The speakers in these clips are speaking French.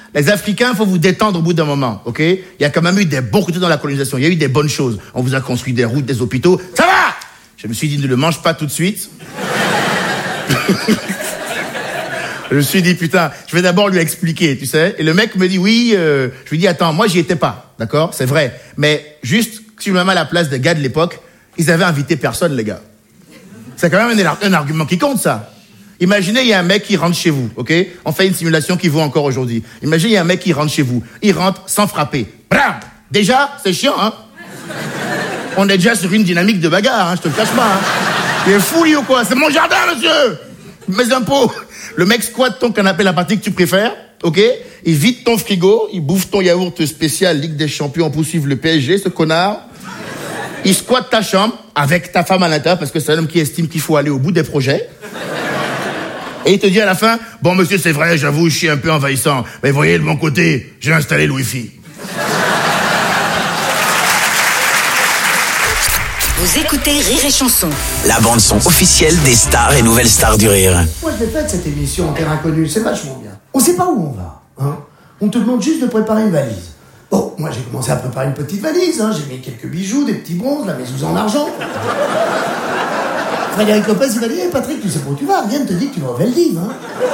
Les Africains, faut vous détendre au bout d'un moment, ok? Il y a quand même eu des bons côtés dans la colonisation. Il y a eu des bonnes choses. On vous a construit des routes, des hôpitaux. Ça va! Je me suis dit, ne le mange pas tout de suite. Je me suis dit, putain, je vais d'abord lui expliquer, tu sais. Et le mec me dit, oui, je lui dis, attends, moi, j'y étais pas, d'accord? C'est vrai. Mais juste, si je me mets à la place des gars de l'époque, ils avaient invité personne, les gars. C'est quand même un argument qui compte, ça. Imaginez, il y a un mec qui rentre chez vous, ok? On fait une simulation qui vaut encore aujourd'hui. Imaginez, il y a un mec qui rentre chez vous. Il rentre sans frapper. Bram! Déjà, c'est chiant, hein? On est déjà sur une dynamique de bagarre, hein, je te le cache pas, hein. Il est fou, lui, ou quoi? C'est mon jardin, monsieur! Mes impôts! Le mec squatte ton canapé, la partie que tu préfères, ok? Il vide ton frigo, il bouffe ton yaourt spécial Ligue des Champions pour suivre le PSG, ce connard. Il squatte ta chambre avec ta femme à l'intérieur parce que c'est un homme qui estime qu'il faut aller au bout des projets. Et il te dit à la fin, bon monsieur, c'est vrai, j'avoue, je suis un peu envahissant, mais voyez de mon côté, j'ai installé le Wi-Fi. Vous écoutez Rire et Chanson. La bande-son officielle des stars et nouvelles stars du rire. Moi, je l'ai faite, cette émission en terre inconnue, c'est vachement bien. On sait pas où on va, hein. On te demande juste de préparer une valise. Bon, moi, j'ai commencé à préparer une petite valise, hein. J'ai mis quelques bijoux, des petits bronzes, la maison en argent. Frédéric Lopez, il m'a dit, hey, Patrick, tu sais pas où tu vas, rien ne te dit que tu vas au Veldiv, hein.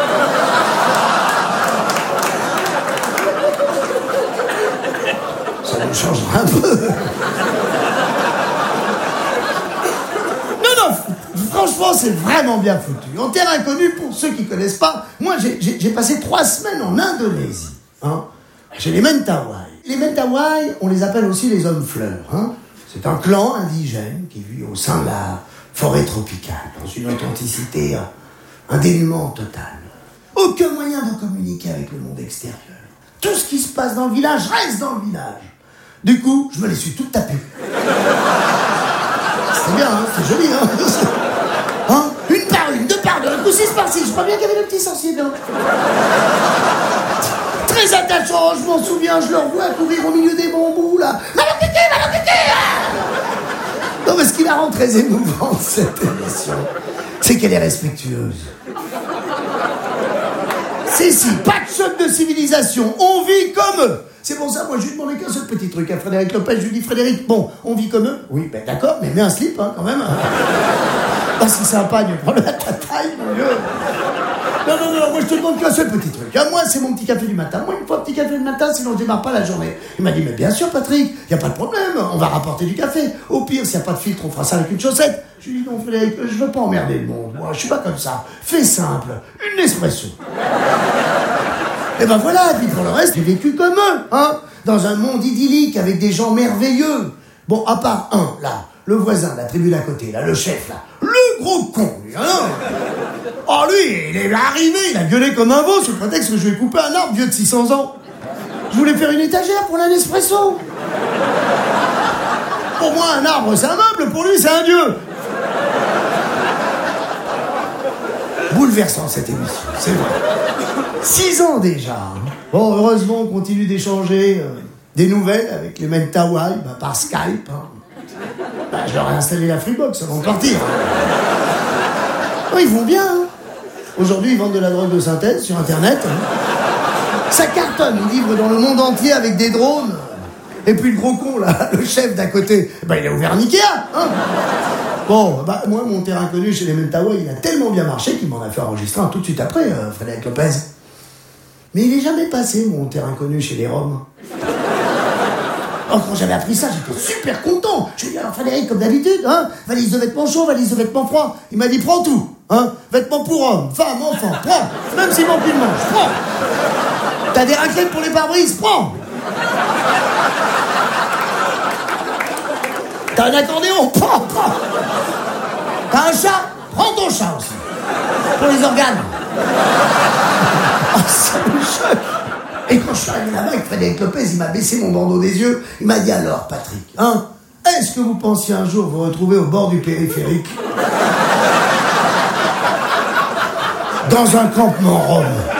Ça nous changera un peu. Franchement, c'est vraiment bien foutu. En terre inconnue, pour ceux qui connaissent pas, moi, j'ai passé 3 semaines en Indonésie, hein, chez les Mentawai. Les Mentawai, on les appelle aussi les hommes fleurs, hein. C'est un clan indigène qui vit au sein de la forêt tropicale, dans une authenticité, un dénuement total. Aucun moyen de communiquer avec le monde extérieur. Tout ce qui se passe dans le village reste dans le village. Du coup, je me les suis toutes tapées. C'était bien, hein, c'était joli, hein. Hein? Une par une, 2 par 2, un coup 6 par 6. Je crois bien qu'il y avait le petit sorcier dedans. Très attachant, je m'en souviens, je le revois courir au milieu des bambous, là. Malokiki, non, mais ce qui la rend très émouvante, cette émission, c'est qu'elle est respectueuse. C'est si, pas de choc de civilisation, on vit comme eux. C'est pour ça, moi, je lui demandais qu'un seul petit truc à Frédéric Lopez. Je lui dis, Frédéric, bon, on vit comme eux. Oui, ben d'accord, mais mets un slip, hein, quand même. Pas si sympa, du problème à ta taille, mon Dieu. Non, moi, je te demande qu'un seul petit truc. Moi, c'est mon petit café du matin. Moi, une fois petit café du matin, sinon je démarre pas la journée. Il m'a dit, mais bien sûr, Patrick, y a pas de problème, on va rapporter du café. Au pire, s'il y a pas de filtre, on fera ça avec une chaussette. Je lui dis, non, Frédéric, je veux pas emmerder le monde. Moi, je suis pas comme ça. Fais simple, une espresso. Et ben voilà, puis pour le reste, j'ai vécu comme eux, hein, dans un monde idyllique avec des gens merveilleux. Bon, à part un, là, le voisin, la tribu d'à côté, là, le chef, là, le gros con, lui, hein. Oh, lui, il est arrivé, il a gueulé comme un veau sous le prétexte que je lui ai coupé un arbre vieux de 600 ans. Je voulais faire une étagère pour la Nespresso. Pour moi, un arbre, c'est un meuble, pour lui, c'est un dieu. Bouleversant, cette émission, c'est vrai. 6 ans déjà. Hein. Bon, heureusement, on continue d'échanger des nouvelles avec les Mentawai, par Skype. Hein. Je leur ai installé la Freebox avant de partir. Oh, ils vont bien. Hein. Aujourd'hui, ils vendent de la drogue de synthèse sur Internet. Hein. Ça cartonne, ils livrent dans le monde entier avec des drones. Et puis le gros con, là, le chef d'à côté, il a ouvert un Ikea. Hein. Bon, moi, mon terrain inconnu chez les Mentawai, il a tellement bien marché qu'il m'en a fait enregistrer un tout de suite après, Frédéric Lopez. Mais il est jamais passé, mon terrain inconnu chez les Roms. Oh, quand j'avais appris ça, j'étais super content. Je lui ai dit, alors Frédéric, comme d'habitude, hein, valise de vêtements chauds, valise de vêtements froids. Il m'a dit, prends tout, hein, vêtements pour hommes, femmes, enfants, prends. Même s'il manque une manche, prends. T'as des raclettes pour les pare-brises, prends. T'as un accordéon, prends. T'as un chat, prends ton chat aussi. Pour les organes. Oh, ça me choque. Et quand je suis arrivé là-bas avec Frédéric Lopez, il m'a baissé mon bandeau des yeux. Il m'a dit, alors Patrick, hein, est-ce que vous pensiez un jour vous retrouver au bord du périphérique dans un campement rome?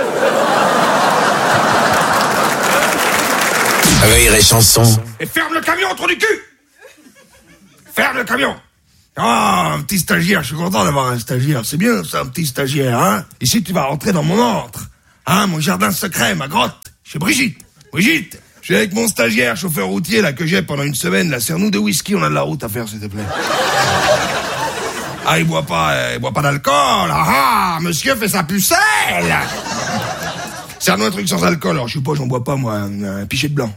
Rire et Chanson. Et ferme le camion, trou du cul! Ferme le camion! Ah, un petit stagiaire, je suis content d'avoir un stagiaire. C'est bien ça, un petit stagiaire, hein? Ici, tu vas rentrer dans mon antre. Hein, mon jardin secret, ma grotte. chez Brigitte. Brigitte, je suis avec mon stagiaire, chauffeur routier, là, que j'ai pendant une semaine, là, serre-nous de whisky, on a de la route à faire, s'il te plaît. Ah, il boit pas d'alcool, monsieur fait sa pucelle. Serre-nous un truc sans alcool, alors, je sais pas, j'en bois pas, moi, un pichet de blanc.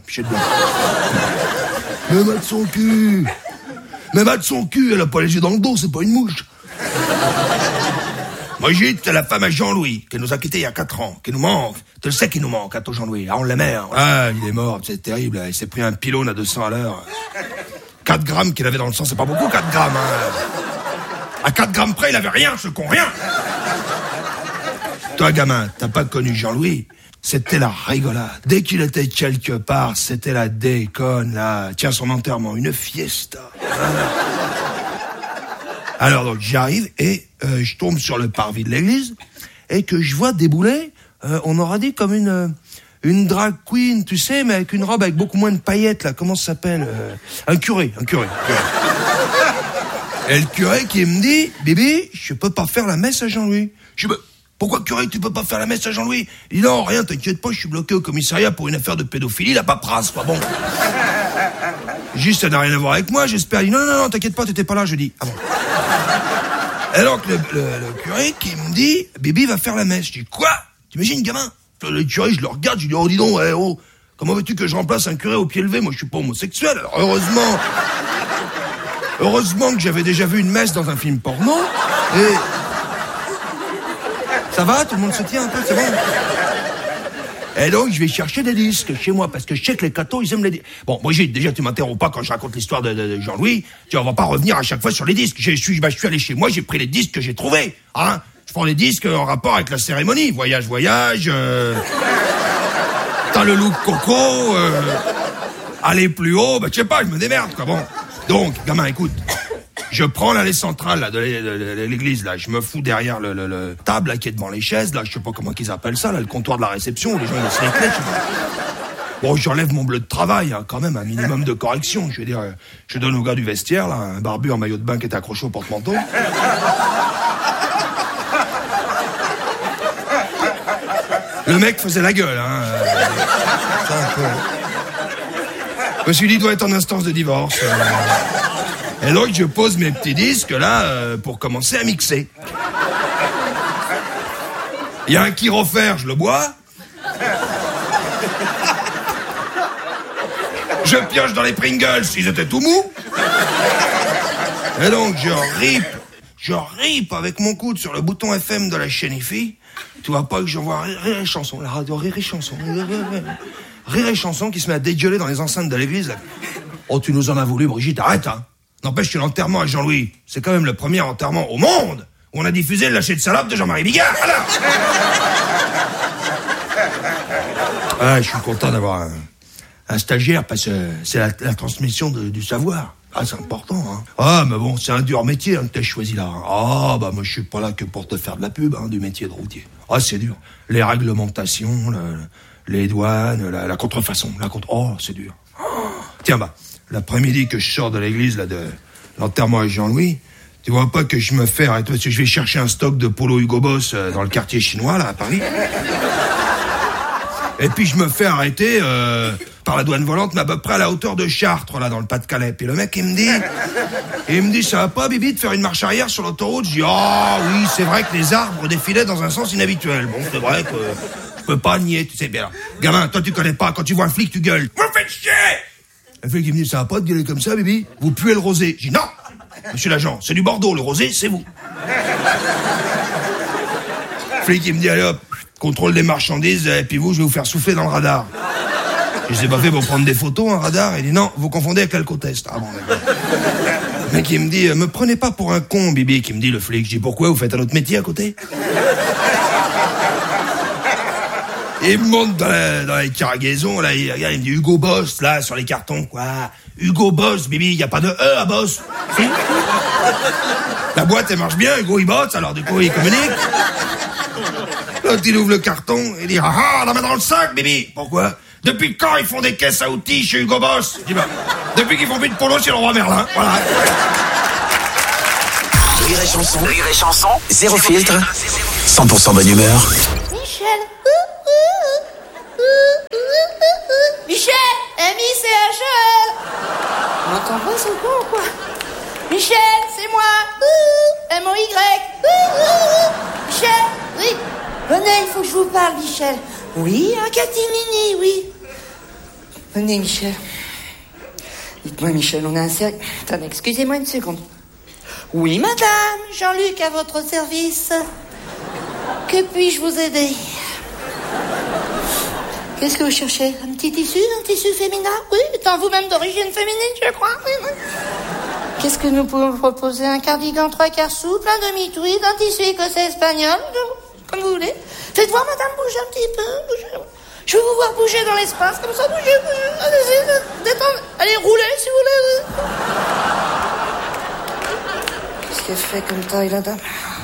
Mais va de son cul. Elle a pas les yeux dans le dos, c'est pas une mouche. Brigitte, c'est la femme à Jean-Louis, qui nous a quittés il y a 4 ans, qui nous manque. Tu le sais qu'il nous manque, ton Jean-Louis. Ah, on l'aimait. Hein. Ah, il est mort, c'est terrible. Il s'est pris un pylône à 200 à l'heure. 4 grammes qu'il avait dans le sang, c'est pas beaucoup, 4 grammes. Hein. À 4 grammes près, il avait rien, ce con, rien. Toi, gamin, t'as pas connu Jean-Louis? C'était la rigolade. Dès qu'il était quelque part, c'était la déconne, là. Tiens, son enterrement, une fiesta. Alors, donc, j'arrive et je tombe sur le parvis de l'église et que je vois débouler, on aura dit comme une drag queen, tu sais, mais avec une robe avec beaucoup moins de paillettes, là. Comment ça s'appelle? Un curé. Et le curé qui me dit, Bibi, je peux pas faire la messe à Jean-Louis. Je dis, pourquoi curé, tu peux pas faire la messe à Jean-Louis? Il dit, non, rien, t'inquiète pas, je suis bloqué au commissariat pour une affaire de pédophilie, la paperasse, quoi, bon. Juste, ça n'a rien à voir avec moi, j'espère. Il dit, non, t'inquiète pas, t'étais pas là, je dis, ah bon. Et donc, le curé qui me dit, Bibi va faire la messe. Je dis, quoi? T'imagines, gamin? Le curé, je le regarde, je lui dis, oh, dis donc, comment veux-tu que je remplace un curé au pied levé? Moi, je suis pas homosexuel, alors heureusement que j'avais déjà vu une messe dans un film porno, et... Ça va, tout le monde se tient un peu, c'est bon. Et donc, je vais chercher des disques chez moi, parce que je sais que les cathos, ils aiment les disques. Bon, Brigitte, déjà, tu m'interromps pas quand je raconte l'histoire de Jean-Louis. On va pas revenir à chaque fois sur les disques. Je suis allé chez moi, j'ai pris les disques que j'ai trouvés, hein. Je prends les disques en rapport avec la cérémonie. Voyage, t'as le look coco, aller plus haut, je sais pas, je me démerde, quoi, bon. Donc, gamin, écoute. Je prends l'allée centrale là, de l'église, là, je me fous derrière le table là, qui est devant les chaises, là, je sais pas comment qu'ils appellent ça, là, le comptoir de la réception, où les gens ils laissent les clés, je sais pas. Bon, j'enlève mon bleu de travail, hein, quand même, un minimum de correction, je veux dire, je donne au gars du vestiaire, là, un barbu en maillot de bain qui est accroché au porte-manteau. Le mec faisait la gueule, hein. Je me suis dit, il doit être en instance de divorce. Et donc, je pose mes petits disques, là, pour commencer à mixer. Il y a un Kyrofère, je le bois. Je pioche dans les Pringles, ils étaient tout mous. Et donc, je ripe avec mon coude sur le bouton FM de la chaîne IFI. Tu vois pas que j'envoie Rire et Chanson, la radio Rire et Chanson. Rire et Chanson qui se met à dégueuler dans les enceintes de l'église, là. Oh, tu nous en as voulu, Brigitte, arrête, hein. N'empêche que l'enterrement à Jean-Louis, c'est quand même le premier enterrement au monde où on a diffusé le lâcher de salope de Jean-Marie Bigard, voilà. Ah, je suis content d'avoir un stagiaire parce que c'est la transmission du savoir. Ah, c'est important, hein. Ah, mais bon, c'est un dur métier, hein, que t'as choisi là. Ah, bah, moi, je suis pas là que pour te faire de la pub, hein, du métier de routier. Ah, c'est dur. Les réglementations, les douanes, la contrefaçon, oh, c'est dur. Oh. Tiens, l'après-midi que je sors de l'église, là, de l'enterrement avec Jean-Louis, tu vois pas que je me fais arrêter, parce que je vais chercher un stock de polo Hugo Boss dans le quartier chinois, là, à Paris. Et puis je me fais arrêter par la douane volante, mais à peu près à la hauteur de Chartres, là, dans le Pas-de-Calais. Puis le mec, il me dit, ça va pas, Bibi, de faire une marche arrière sur l'autoroute? Je dis, oui, c'est vrai que les arbres défilaient dans un sens inhabituel. Bon, c'est vrai que je peux pas nier, tu sais bien. Gamin, toi, tu connais pas, quand tu vois un flic, tu gueules. Vous me faites chier! Le flic, il me dit, ça va pas de gueuler comme ça, Bibi? Vous puez le rosé. Je dis, non! Monsieur l'agent, c'est du Bordeaux, le rosé, c'est vous. Le flic, il me dit, allez hop, contrôle des marchandises, et puis vous, je vais vous faire souffler dans le radar. Je sais pas fait pour prendre des photos, un radar. Il dit, non, vous confondez avec l'alcotest. Ah bon, d'accord. Le mec, il me dit, me prenez pas pour un con, Bibi, qui me dit, le flic. Je dis, pourquoi, vous faites un autre métier à côté? Il me monte dans la cargaison, là, il regarde, il me dit, Hugo Boss, là, sur les cartons, quoi. Hugo Boss, Bibi, y a pas de E à Boss. Si. La boîte, elle marche bien, Hugo, il bosse, alors du coup, il communique. L'autre, il ouvre le carton, il dit, la main dans le sac, Bibi. Pourquoi? Depuis quand ils font des caisses à outils chez Hugo Boss? Je dis, depuis qu'ils font plus de polo chez le roi Merlin, voilà. Rire et chanson, zéro filtre, 100% bonne humeur. Michel. On m'entend pas, c'est quoi ou quoi? Michel, c'est moi. M-O-Y. Michel, oui. Venez, il faut que je vous parle, Michel. Oui, un catimini, oui. Venez, Michel. Dites-moi, Michel, on a un sérieux... Attendez, excusez-moi une seconde. Oui, madame, Jean-Luc, à votre service. Que puis-je vous aider? Qu'est-ce que vous cherchez? Un petit tissu féminin? Oui, étant vous-même d'origine féminine, je crois. Oui. Qu'est-ce que nous pouvons vous proposer? Un cardigan 3/4 souple, un demi-tweed, un tissu écossais espagnol, comme vous voulez. Faites voir, madame, bouger un petit peu. Bougez. Je veux vous voir bouger dans l'espace, comme ça, bougez. Allez-y, détendez. Allez, roulez, si vous voulez. Qu'est-ce qu'elle fait comme taille, la dame?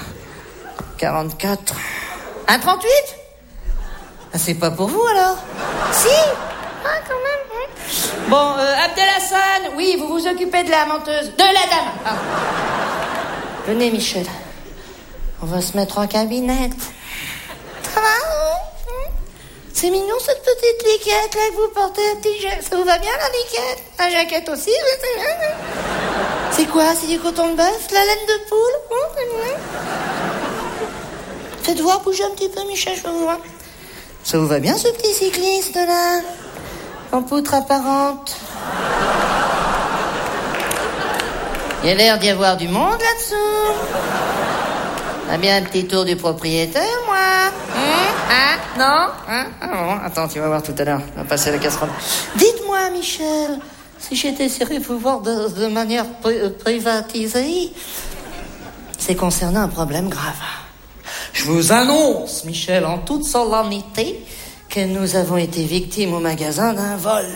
44. Un 38? Ah, c'est pas pour vous, alors? Si? Ah, quand même. Bon, Abdelhassan, oui, vous vous occupez de la menteuse. De la dame. Ah. Venez, Michel. On va se mettre en cabinette. Ça va? C'est mignon, cette petite liquette, là, que vous portez, un petit jet. Ça vous va bien, la liquette? La jaquette aussi? C'est quoi? C'est du coton de bœuf? La laine de poule? Faites voir, bougez un petit peu, Michel, je veux vous voir. Ça vous va bien, ce petit cycliste, là? En poutre apparente. Il y a l'air d'y avoir du monde, là-dessous. On a bien un petit tour du propriétaire, moi. Non? Ah bon, attends, tu vas voir tout à l'heure. On va passer la casserole. Dites-moi, Michel, si j'ai désiré vous voir de manière privatisée, c'est concernant un problème grave. Je vous annonce, Michel, en toute solennité, que nous avons été victimes au magasin d'un vol.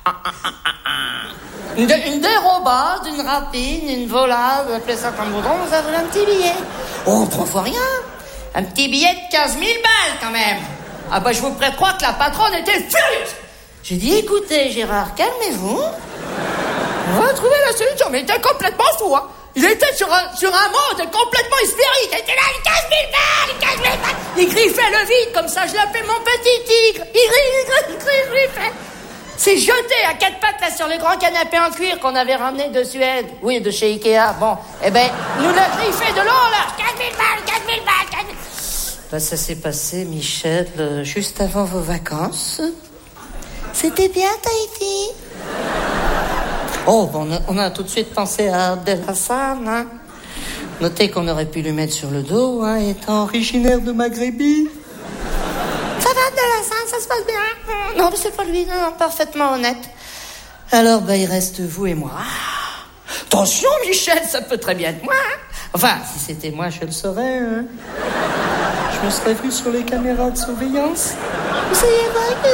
Une dérobade, une rapine, une volade, appelez ça comme vous voulez, on nous a volé un petit billet. Oh, 3 fois rien. Un petit billet de 15 000 balles, quand même. Ah bah, je vous prête croire que la patronne était furieuse. J'ai dit, écoutez, Gérard, calmez-vous. On va trouver la solution. Mais il était complètement fou, hein. Il était sur un mode complètement hystérique. Il était là, les 15 000 balles. Il griffait le vide, comme ça, je l'appelle mon petit tigre. Il griffait. C'est jeté à 4 pattes, là, sur le grand canapé en cuir qu'on avait ramené de Suède. Oui, de chez Ikea. Bon, eh ben, nous l'a griffé de l'eau, là. 15 000 balles. Ben, ça s'est passé, Michel, juste avant vos vacances. C'était bien, Tahiti. Oh, bon, on a tout de suite pensé à Abdelhassan, hein. Notez qu'on aurait pu lui mettre sur le dos, hein, étant originaire de Maghrébi. Ça va, Abdelhassan, ça se passe bien? Non, mais c'est pas lui, non, parfaitement honnête. Alors, il reste vous et moi. Attention, Michel, ça peut très bien être moi, hein. Enfin, si c'était moi, je le saurais, hein. Je me serais vu sur les caméras de surveillance. Vous savez pas que...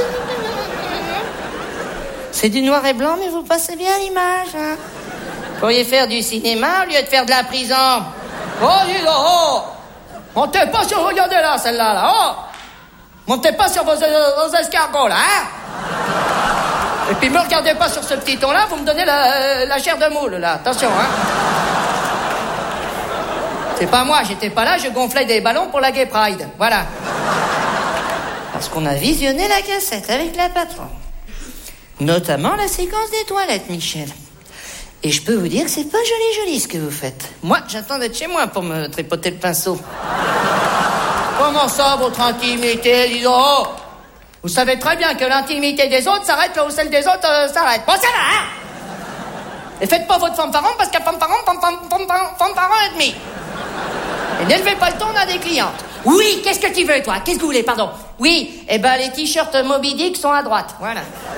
C'est du noir et blanc, mais vous passez bien l'image, hein. Vous pourriez faire du cinéma au lieu de faire de la prison. Oh, dis donc, oh. Montez pas sur... Regardez là, celle-là, là, oh. Montez pas sur vos escargots, là, hein. Et puis me regardez pas sur ce petit ton-là, vous me donnez la chair de moule, là. Attention, hein. C'est pas moi, j'étais pas là, je gonflais des ballons pour la Gay Pride. Voilà. Parce qu'on a visionné la cassette avec la patronne. Notamment la séquence des toilettes, Michel. Et je peux vous dire que c'est pas joli ce que vous faites. Moi, j'attends d'être chez moi pour me tripoter le pinceau. Comment ça, votre intimité, dis donc? Oh, vous savez très bien que l'intimité des autres s'arrête là où celle des autres s'arrête. Bon, ça va, hein? Et faites pas votre fanfaron parce qu'à fanfaron et demi. Et n'élevez pas le ton, on a des clientes. Oui, qu'est-ce que tu veux, toi? Qu'est-ce que vous voulez, pardon? Oui, eh ben, les t-shirts Moby Dick sont à droite. Voilà.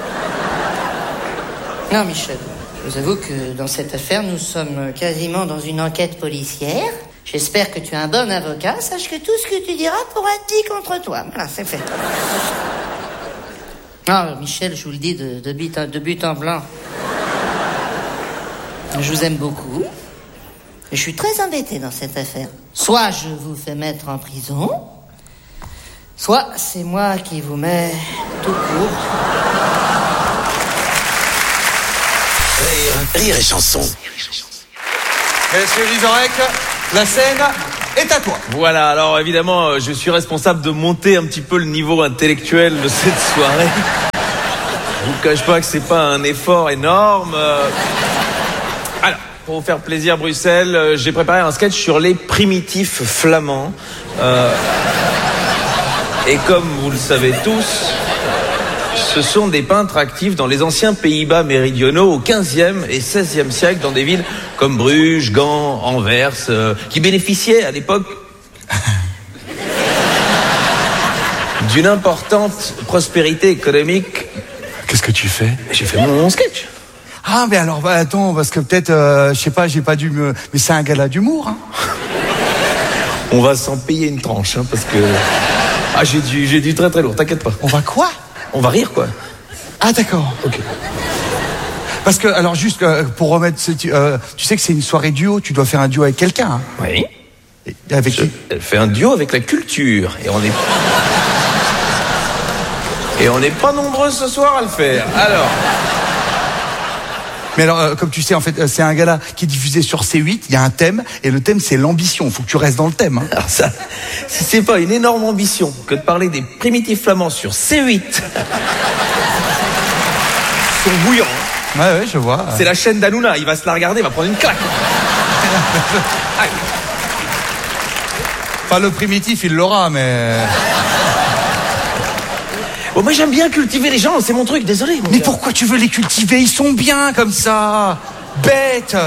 Non, Michel, je vous avoue que dans cette affaire, nous sommes quasiment dans une enquête policière. J'espère que tu es un bon avocat. Sache que tout ce que tu diras pourra être dit contre toi. Voilà, c'est fait. Ah, Michel, je vous le dis de but en blanc. Je vous aime beaucoup. Et je suis très embêté dans cette affaire. Soit je vous fais mettre en prison, soit c'est moi qui vous mets tout court. Rire et chanson. Monsieur Vizorek, la scène est à toi. Voilà, alors évidemment, je suis responsable de monter un petit peu le niveau intellectuel de cette soirée. Je vous cache pas que c'est pas un effort énorme. pour vous faire plaisir, Bruxelles, j'ai préparé un sketch sur les primitifs flamands. Et comme vous le savez tous, ce sont des peintres actifs dans les anciens Pays-Bas méridionaux au XVe et XVIe siècle, dans des villes comme Bruges, Gand, Anvers, qui bénéficiaient à l'époque d'une importante prospérité économique. Qu'est-ce que tu fais? J'ai fait mon sketch. Ah, mais alors, attends, parce que peut-être, je sais pas, j'ai pas dû me... Mais c'est un gala d'humour, hein. On va s'en payer une tranche, hein, parce que... Ah, j'ai du très très lourd, t'inquiète pas. On va quoi? On va rire, quoi. Ah, d'accord. Ok. Parce que, alors, juste pour remettre... tu sais que c'est une soirée duo, tu dois faire un duo avec quelqu'un, hein. Oui. Et avec qui? Elle fait un duo avec la culture, et on n'est pas nombreux ce soir à le faire. Alors... Mais alors, comme tu sais, en fait, c'est un gala qui est diffusé sur C8, il y a un thème, et le thème, c'est l'ambition. Faut que tu restes dans le thème, hein. Alors ça, si c'est pas une énorme ambition que de parler des primitifs flamands sur C8... Ils sont bouillants, hein. Ouais, je vois. C'est la chaîne d'Hanouna, il va se la regarder, il va prendre une claque. Allez. Enfin, le primitif, il l'aura, mais... Bon, moi j'aime bien cultiver les gens, c'est mon truc, désolé. Mais pourquoi tu veux les cultiver? Ils sont bien comme ça. Bêtes.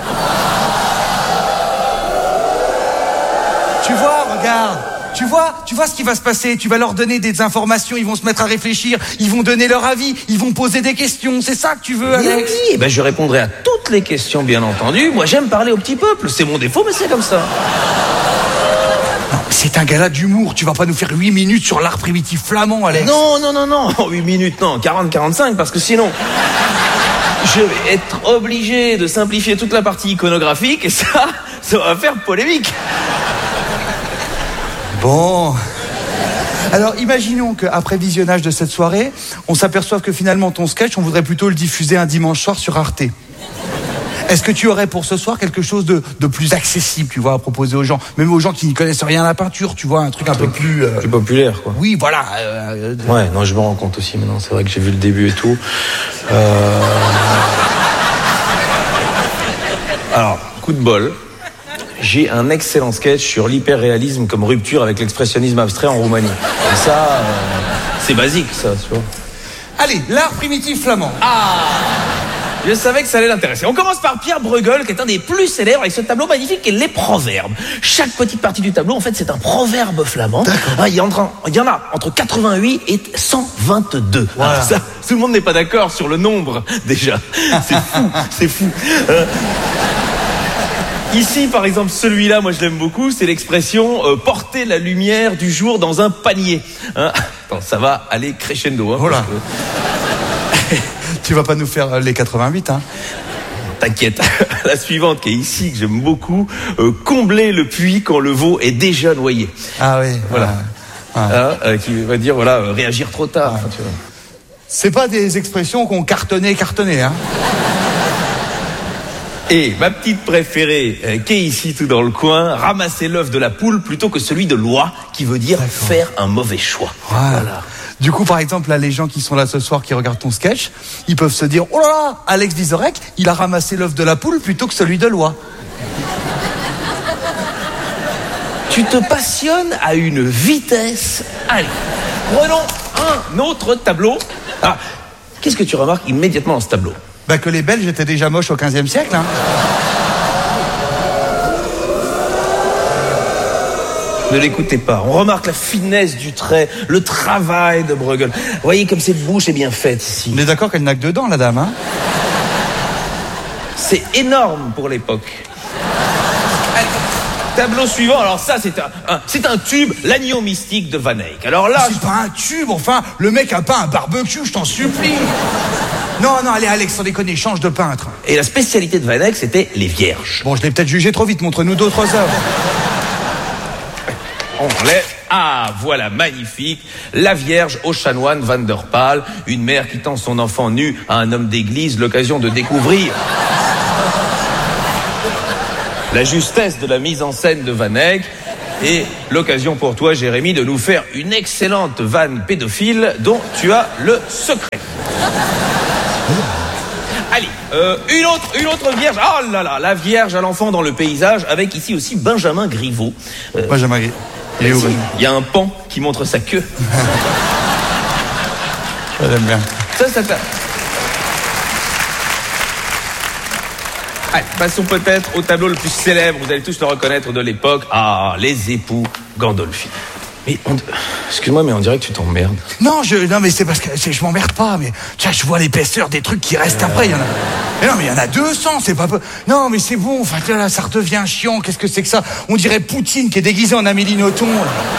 Tu vois, regarde. Tu vois ce qui va se passer. Tu vas leur donner des informations, ils vont se mettre à réfléchir, ils vont donner leur avis, ils vont poser des questions. C'est ça que tu veux, Alex? Oui, ben je répondrai à toutes les questions, bien entendu. Moi j'aime parler au petit peuple, c'est mon défaut, mais c'est comme ça. Non, c'est un gala d'humour. Tu vas pas nous faire 8 minutes sur l'art primitif flamand, Alex. Non. 8 minutes, non. 40-45, parce que sinon... Je vais être obligé de simplifier toute la partie iconographique, et ça va faire polémique. Bon. Alors, imaginons qu'après visionnage de cette soirée, on s'aperçoive que finalement, ton sketch, on voudrait plutôt le diffuser un dimanche soir sur Arte. Est-ce que tu aurais pour ce soir quelque chose de plus accessible, tu vois, à proposer aux gens, même aux gens qui n'y connaissent rien à la peinture, tu vois, un truc un peu plus... Plus populaire, quoi. Oui, voilà. Ouais, non, je me rends compte aussi maintenant, c'est vrai que j'ai vu le début et tout. Alors, coup de bol, j'ai un excellent sketch sur l'hyperréalisme comme rupture avec l'expressionnisme abstrait en Roumanie. Et ça, c'est basique, ça, tu vois. Allez, l'art primitif flamand. Je savais que ça allait l'intéresser. On commence par Pierre Bruegel, qui est un des plus célèbres, avec ce tableau magnifique qui est les proverbes. Chaque petite partie du tableau, en fait, c'est un proverbe flamand. Il y en a entre 88 et 122. Voilà. Alors ça, tout le monde n'est pas d'accord sur le nombre, déjà. C'est fou. Ici, par exemple, celui-là, moi je l'aime beaucoup, c'est l'expression porter la lumière du jour dans un panier. Hein, attends, ça va aller crescendo. Hein, voilà. Tu vas pas nous faire les 88, hein? T'inquiète. La suivante qui est ici, que j'aime beaucoup, combler le puits quand le veau est déjà noyé. Ah oui. Voilà. Qui va dire, réagir trop tard. Enfin, tu vois. C'est pas des expressions qu'on cartonnait, hein? Et ma petite préférée, qui est ici tout dans le coin, ramasser l'œuf de la poule plutôt que celui de l'oie, qui veut dire faire un mauvais choix. Voilà. Du coup, par exemple, là, les gens qui sont là ce soir, qui regardent ton sketch, ils peuvent se dire, oh là là, Alex Vizorek, il a ramassé l'œuf de la poule plutôt que celui de l'oie. Tu te passionnes à une vitesse. Allez, prenons un autre tableau. Ah, qu'est-ce que tu remarques immédiatement dans ce tableau? Bah, que les Belges étaient déjà moches au XVe siècle, hein. Ne l'écoutez pas. On remarque la finesse du trait, le travail de Bruegel. Vous voyez comme cette bouche est bien faite ici. On est d'accord qu'elle n'a que deux dents, la dame, hein? C'est énorme pour l'époque. Allez, tableau suivant. Alors ça, c'est un tube, l'agneau mystique de Van Eyck. Alors là, c'est pas un tube, enfin, le mec a pas un barbecue, je t'en supplie. Non, allez, Alex, sans déconner, change de peintre. Et la spécialité de Van Eyck, c'était les vierges. Bon, je l'ai peut-être jugé trop vite, montre-nous d'autres œuvres. On enlève. Ah, voilà, magnifique. La Vierge au chanoine Van der Pal, une mère qui tend son enfant nu à un homme d'église, l'occasion de découvrir la justesse de la mise en scène de Van Eyck et l'occasion pour toi, Jérémy, de nous faire une excellente vanne pédophile dont tu as le secret. Allez. Une autre vierge. Oh là là, la vierge à l'enfant dans le paysage, avec ici aussi Benjamin Griveaux. Benjamin Griveaux. Il est où, Benjamin ? Il y a un pan qui montre sa queue. J'aime bien. Ça t'a... Allez, passons peut-être au tableau le plus célèbre, vous allez tous le reconnaître de l'époque. Ah, les époux Gandolfi. Mais excuse-moi, mais on dirait que tu t'emmerdes. Non, mais c'est parce que je m'emmerde pas, mais tu vois, je vois l'épaisseur des trucs qui restent après. Mais non, mais il y en a 200, c'est pas peu. Non, mais c'est bon. Enfin, là, ça redevient chiant. Qu'est-ce que c'est que ça ? On dirait Poutine qui est déguisé en Amélie Nothomb.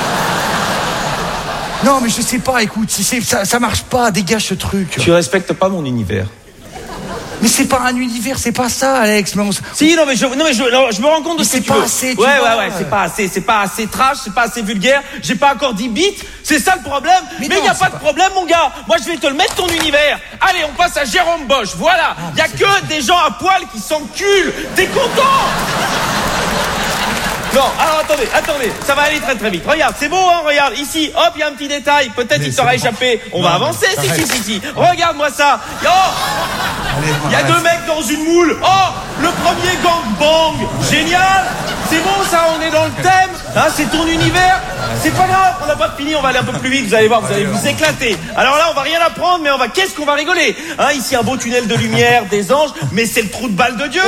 Non, mais je sais pas. Écoute, ça marche pas. Dégage ce truc. Tu respectes pas mon univers. Mais c'est pas un univers, c'est pas ça, Alex. Si, non, mais je me rends compte de ce que tu veux. Assez, ouais, c'est pas assez trash, c'est pas assez vulgaire, j'ai pas encore 10 bits, c'est ça le problème. Mais il y a pas de problème, mon gars. Moi, je vais te le mettre, ton univers. Allez, on passe à Jérôme Bosch, voilà. Il y a que des gens à poil qui s'enculent. T'es content? Non, alors attendez, ça va aller très très vite. Regarde, c'est beau, hein, regarde, ici, hop, il y a un petit détail, peut-être il t'aura échappé. On va avancer, si. Regarde-moi ça. Oh, il y a 2 mecs dans une moule. Oh, le premier gangbang. Génial. C'est bon, ça, on est dans le thème. Hein, c'est ton univers. C'est pas grave, on n'a pas fini, on va aller un peu plus vite, vous allez voir, vous allez vous éclater. Alors là, on va rien apprendre, mais qu'est-ce qu'on va rigoler, hein, ici, un beau tunnel de lumière, des anges, mais c'est le trou de balle de Dieu.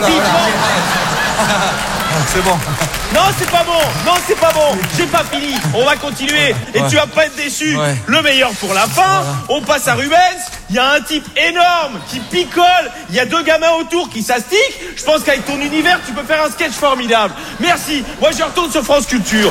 C'est bon. Non, c'est pas bon. J'ai pas fini. On va continuer. Et tu vas pas être déçu. Ouais. Le meilleur pour la fin. Voilà. On passe à Rubens. Il y a un type énorme qui picole. Il y a 2 gamins autour qui s'astiquent. Je pense qu'avec ton univers, tu peux faire un sketch formidable. Merci. Moi, je retourne sur France Culture.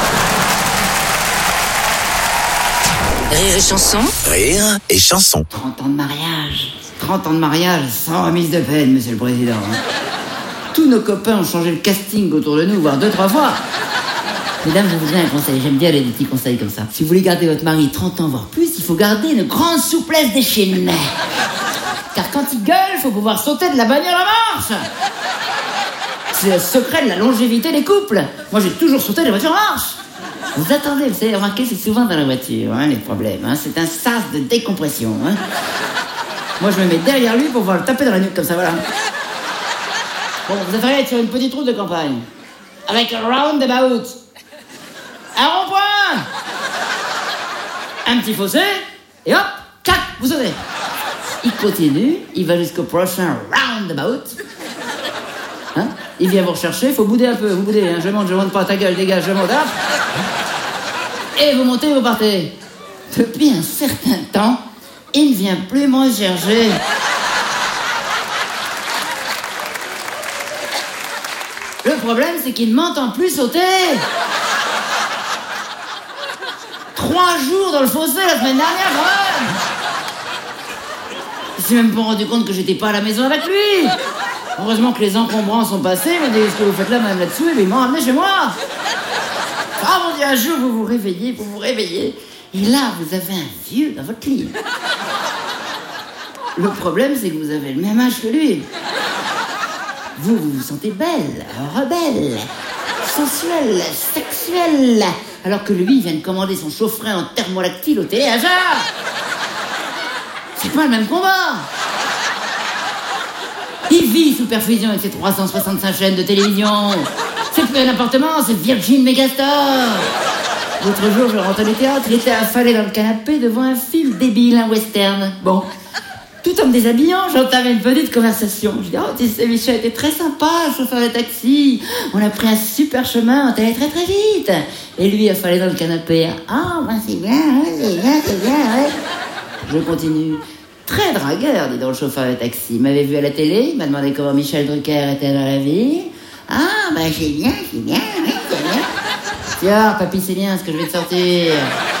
Rire et chanson. Rire et chanson. 30 ans de mariage. 30 ans de mariage sans remise de peine, monsieur le président. Tous nos copains ont changé le casting autour de nous, voire 2-3 fois. Mesdames, je vous donne un conseil. J'aime bien les petits conseils comme ça. Si vous voulez garder votre mari 30 ans, voire plus, il faut garder une grande souplesse d'échine. Car quand il gueule, il faut pouvoir sauter de la bagnole en marche. C'est le secret de la longévité des couples. Moi, j'ai toujours sauté des voitures en marche. Vous attendez, vous savez remarquer, c'est souvent dans la voiture, hein, les problèmes. Hein. C'est un sas de décompression. Hein. Moi, je me mets derrière lui pour pouvoir le taper dans la nuque, comme ça, voilà. Bon, vous attendez sur une petite route de campagne. Avec un roundabout. Un rond-point. Un petit fossé. Et hop, clac, vous sautez. Il continue, il va jusqu'au prochain roundabout. Hein? Il vient vous rechercher, faut bouder un peu, vous boudez. Hein? Je monte pas, ta gueule, dégage, je monte, hop. Et vous montez, vous partez. Depuis un certain temps, il ne vient plus me chercher. Le problème, c'est qu'il ne m'entend plus sauter. 3 jours dans le fossé la semaine dernière, quand même. Je me suis même pas rendu compte que j'étais pas à la maison avec lui. Heureusement que les encombrants sont passés. Il m'a dit, ce que vous faites là, madame, là-dessous, et ils m'ont ramené chez moi. Ah mon Dieu, un jour, vous vous réveillez. Et là, vous avez un vieux dans votre lit. Le problème, c'est que vous avez le même âge que lui. Vous vous sentez belle, rebelle, sensuelle, sexuelle, alors que lui vient de commander son chaufferin en thermolactyle au THA. C'est pas le même combat. Il vit sous perfusion avec ses 365 chaînes de télévision. C'est plus un appartement, c'est Virgin Megastore. L'autre jour, je rentre du théâtre, il était affalé dans le canapé devant un film débile, un western. Bon. Tout en me déshabillant, j'entamais une petite conversation. Je dis, oh, tu sais, Michel était très sympa, le chauffeur de taxi. On a pris un super chemin, on est allé très très vite. Et lui, affalé dans le canapé. Ah, oh, ben c'est bien, ouais. Je continue. Très dragueur, dit donc le chauffeur de taxi. Il m'avait vu à la télé, il m'a demandé comment Michel Drucker était dans la vie. Ah, ben c'est bien, ouais, c'est bien. Tiens, papy, c'est bien ce que je vais te sortir.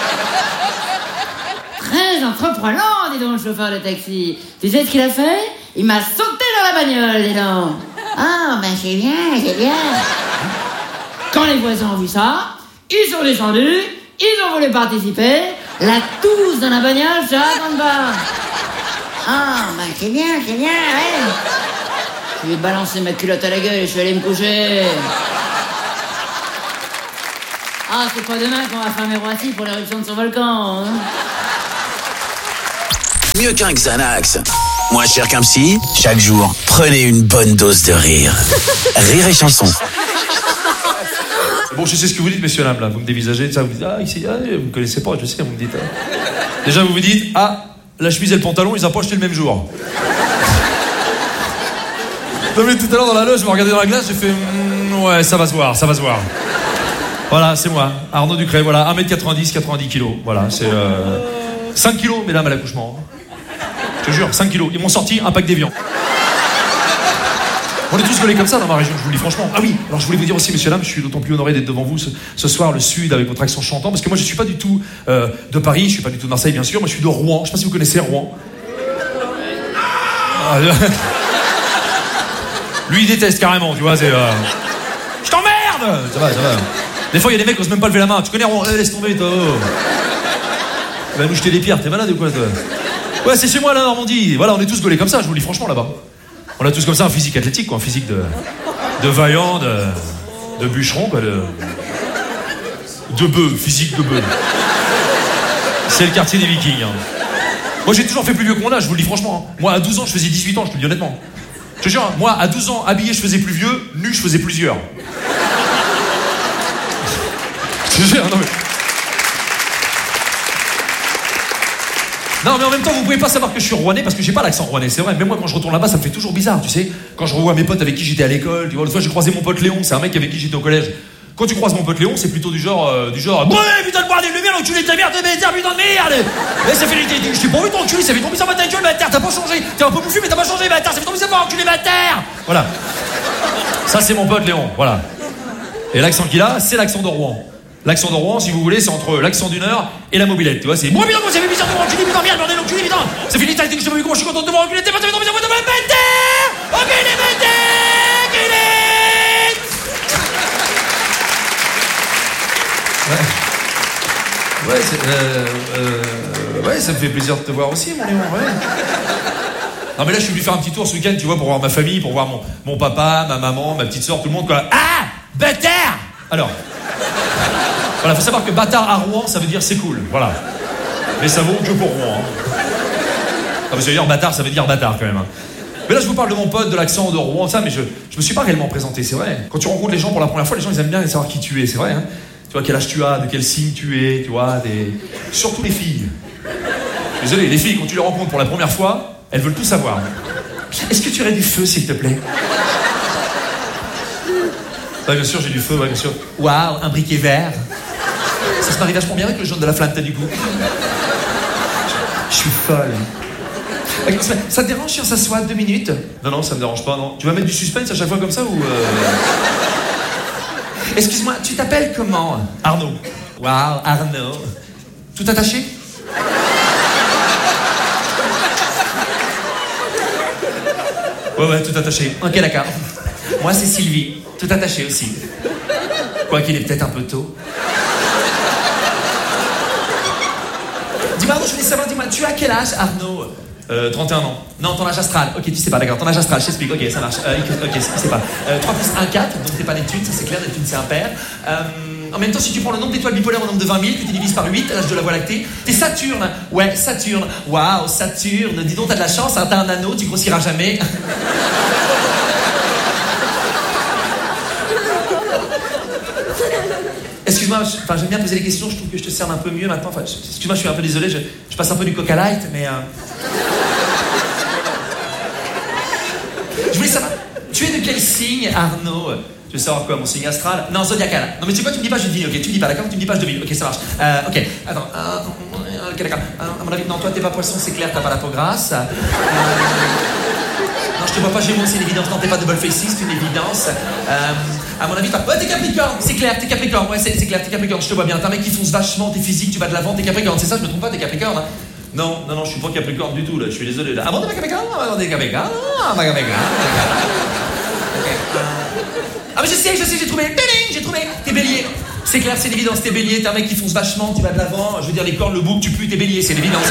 Très entreprenant, dis donc, le chauffeur de taxi. Tu sais ce qu'il a fait? Il m'a sauté dans la bagnole, dis donc. Ah, ben c'est bien. Quand les voisins ont vu ça, ils sont descendus, ils ont voulu participer, la tousse dans la bagnole, ça en bas. Ah, ben c'est bien, ouais. Je lui ai balancé ma culotte à la gueule et je suis allé me coucher. Ah, c'est pas demain qu'on va fermer Roissy pour l'éruption de son volcan, hein. Mieux qu'un Xanax. Moins cher qu'un psy, chaque jour, prenez une bonne dose de rire. Rire et chanson. Bon, je sais ce que vous dites, messieurs, dames, là. Vous me dévisagez, ça, vous me dites, ah, ici, vous me connaissez pas, je sais, vous me dites. Déjà, vous vous dites, ah, la chemise et le pantalon, ils ont pas acheté le même jour. Non, mais tout à l'heure, dans la loge, je me regardais dans la glace, j'ai fait, ouais, ça va se voir, ça va se voir. Voilà, c'est moi, Arnaud Ducret, voilà, 1m90, 90 kilos, voilà, c'est 5 kilos, mesdames, à l'accouchement. Je te jure, 5 kilos. Ils m'ont sorti un pack d'Évian. On est tous collés comme ça dans ma région, je vous le dis franchement. Ah oui, alors je voulais vous dire aussi, messieurs, dames, je suis d'autant plus honoré d'être devant vous ce soir, le Sud, avec votre accent chantant, parce que moi, je suis pas du tout de Paris, je suis pas du tout de Marseille, bien sûr, moi, je suis de Rouen. Je sais pas si vous connaissez Rouen. Ah, lui, il déteste carrément, tu vois, c'est... Je t'emmerde. Ça va. Des fois, il y a des mecs qui osent même pas lever la main. Tu connais Rouen? Laisse tomber, toi. Tu vas nous jeter des pierres, t'es malade ou quoi, toi? Ouais, c'est chez moi, la Normandie. Voilà, on est tous gaulés comme ça, je vous le dis franchement, là-bas. On a tous comme ça un physique athlétique, quoi, un physique de vaillant, de bûcheron, quoi, de bœuf, physique de bœuf. C'est le quartier des Vikings. Hein. Moi, j'ai toujours fait plus vieux que mon âge, je vous le dis franchement. Hein. Moi, à 12 ans, je faisais 18 ans, je te le dis honnêtement. Je te jure, hein, moi, à 12 ans, habillé, je faisais plus vieux, nu, je faisais plusieurs. Je te jure, non mais... Non mais en même temps vous pouvez pas savoir que je suis rouennais parce que j'ai pas l'accent rouennais, c'est vrai. Même moi quand je retourne là-bas ça me fait toujours bizarre, tu sais. Quand je revois mes potes avec qui j'étais à l'école, tu vois, l'autre fois j'ai croisé mon pote Léon, c'est un mec avec qui j'étais au collège. Quand tu croises mon pote Léon, c'est plutôt du genre ouais putain de bordel de merde, enculé de ta merde, putain de merde. Mais ça fait je t'ai pas envie de t'enculer, ça fait ton bizarre ta gueule, bâtard, t'as pas changé. T'es un peu bouffu mais t'as pas changé, bâtard, ça fait ton bizarre, enculé, bâtard. Voilà. Ça c'est mon pote Léon, voilà. Et l'accent qu'il a, c'est l'accent de Rouen. L'accent de Rouen, si vous voulez, c'est entre l'accent du Nord et la mobilette, tu vois, c'est... Moi, putain, moi, ça fait bizarre de voir enculé, putain, merde, bordel, enculé, putain. Ça fait des tactiques, je sais pas comment je suis content de voir enculé, t'es pas, ça fait ton bizarre, bâtard, enculé, bâtard, ouais, ça me fait plaisir de te voir aussi, mon Léon, ouais. Non, mais là, je suis venu faire un petit tour ce week-end, tu vois, pour voir ma famille, pour voir mon papa, ma maman, ma petite soeur, tout le monde, quoi. Ah, bâtard. Alors... Voilà, faut savoir que bâtard à Rouen, ça veut dire c'est cool, voilà. Mais ça vaut que pour Rouen. Hein. Non, parce que dire bâtard, ça veut dire bâtard quand même. Hein. Mais là, je vous parle de mon pote, de l'accent de Rouen, ça, mais je me suis pas réellement présenté, c'est vrai. Quand tu rencontres les gens pour la première fois, les gens, ils aiment bien savoir qui tu es, c'est vrai. Hein. Tu vois, quel âge tu as, de quel signe tu es, tu vois, surtout les filles. Désolé, les filles, quand tu les rencontres pour la première fois, elles veulent tout savoir. Est-ce que tu aurais du feu, s'il te plaît? Ouais, bien sûr, j'ai du feu, ouais, bien sûr. Waouh, un briquet vert. Ça se marie vachement bien avec le jaune de la flamme, t'as du goût. Je suis folle. Okay, ça te dérange si on s'assoit 2 minutes? Non, ça me dérange pas, non. Tu vas mettre du suspense à chaque fois comme ça ou... Excuse-moi, tu t'appelles comment? Arnaud. Waouh, Arnaud. Tout attaché? Ouais, tout attaché. Ok, d'accord. Moi, c'est Sylvie. Tout attaché aussi. Quoi qu'il est peut-être un peu tôt. Dis-moi, Arnaud, je voulais savoir, dis-moi, tu as quel âge, Arnaud? 31 ans. Non, ton âge astral. Ok, tu sais pas, d'accord. Ton âge astral, je t'explique. Ok, ça marche. Ok, tu sais pas. 3 plus 1, 4. Donc t'es pas Neptune, ça c'est clair. Neptune, c'est un père. En même temps, si tu prends le nombre d'étoiles bipolaires au nombre de 20 000, que tu divises par 8, l'âge de la Voie lactée, t'es Saturne. Ouais, Saturne. Waouh, Saturne. Dis donc, t'as de la chance, hein, t'as un anneau, tu grossiras jamais. Excuse-moi, j'aime bien poser les questions, je trouve que je te cerne un peu mieux maintenant. Excuse-moi, je suis un peu désolé, je passe un peu du Coca Light, mais... Je voulais savoir, tu es de quel signe, Arnaud? Tu veux savoir quoi, mon signe astral? Non, zodiacal. Non, mais tu sais quoi, tu me dis pas, je devine, ok? Tu me dis pas, d'accord? Tu me dis pas, je devine, ok, ça marche. Ok, attends, ok, d'accord. À mon avis, non, toi, t'es pas poisson, c'est clair, t'as pas la peau grasse. Non, je te vois pas Gémeaux, c'est une évidence. Non, t'es pas double face, c'est une évidence. À mon avis, ouais, t'es Capricorne, c'est clair, t'es Capricorne. Ouais, c'est clair, t'es Capricorne, je te vois bien. T'es un mec qui fonce vachement, t'es physique, tu vas de l'avant, t'es Capricorne. C'est ça, je me trompe pas, t'es Capricorne. Hein. Non, je suis pas Capricorne du tout, là, je suis désolé. Là. Ah bon, t'es pas Capricorne? Ah bon, t'es Capricorne. Ah, pas Capricorne. Okay. Ah, mais je sais, j'ai trouvé. J'ai trouvé. T'es Bélier. C'est clair, c'est une évidence, t'es Bélier, t'es un mec qui fonce vachement, tu vas de l'avant. Je veux dire, les cornes, le bouc, tu pues, t'es Bélier, c'est l'évidence.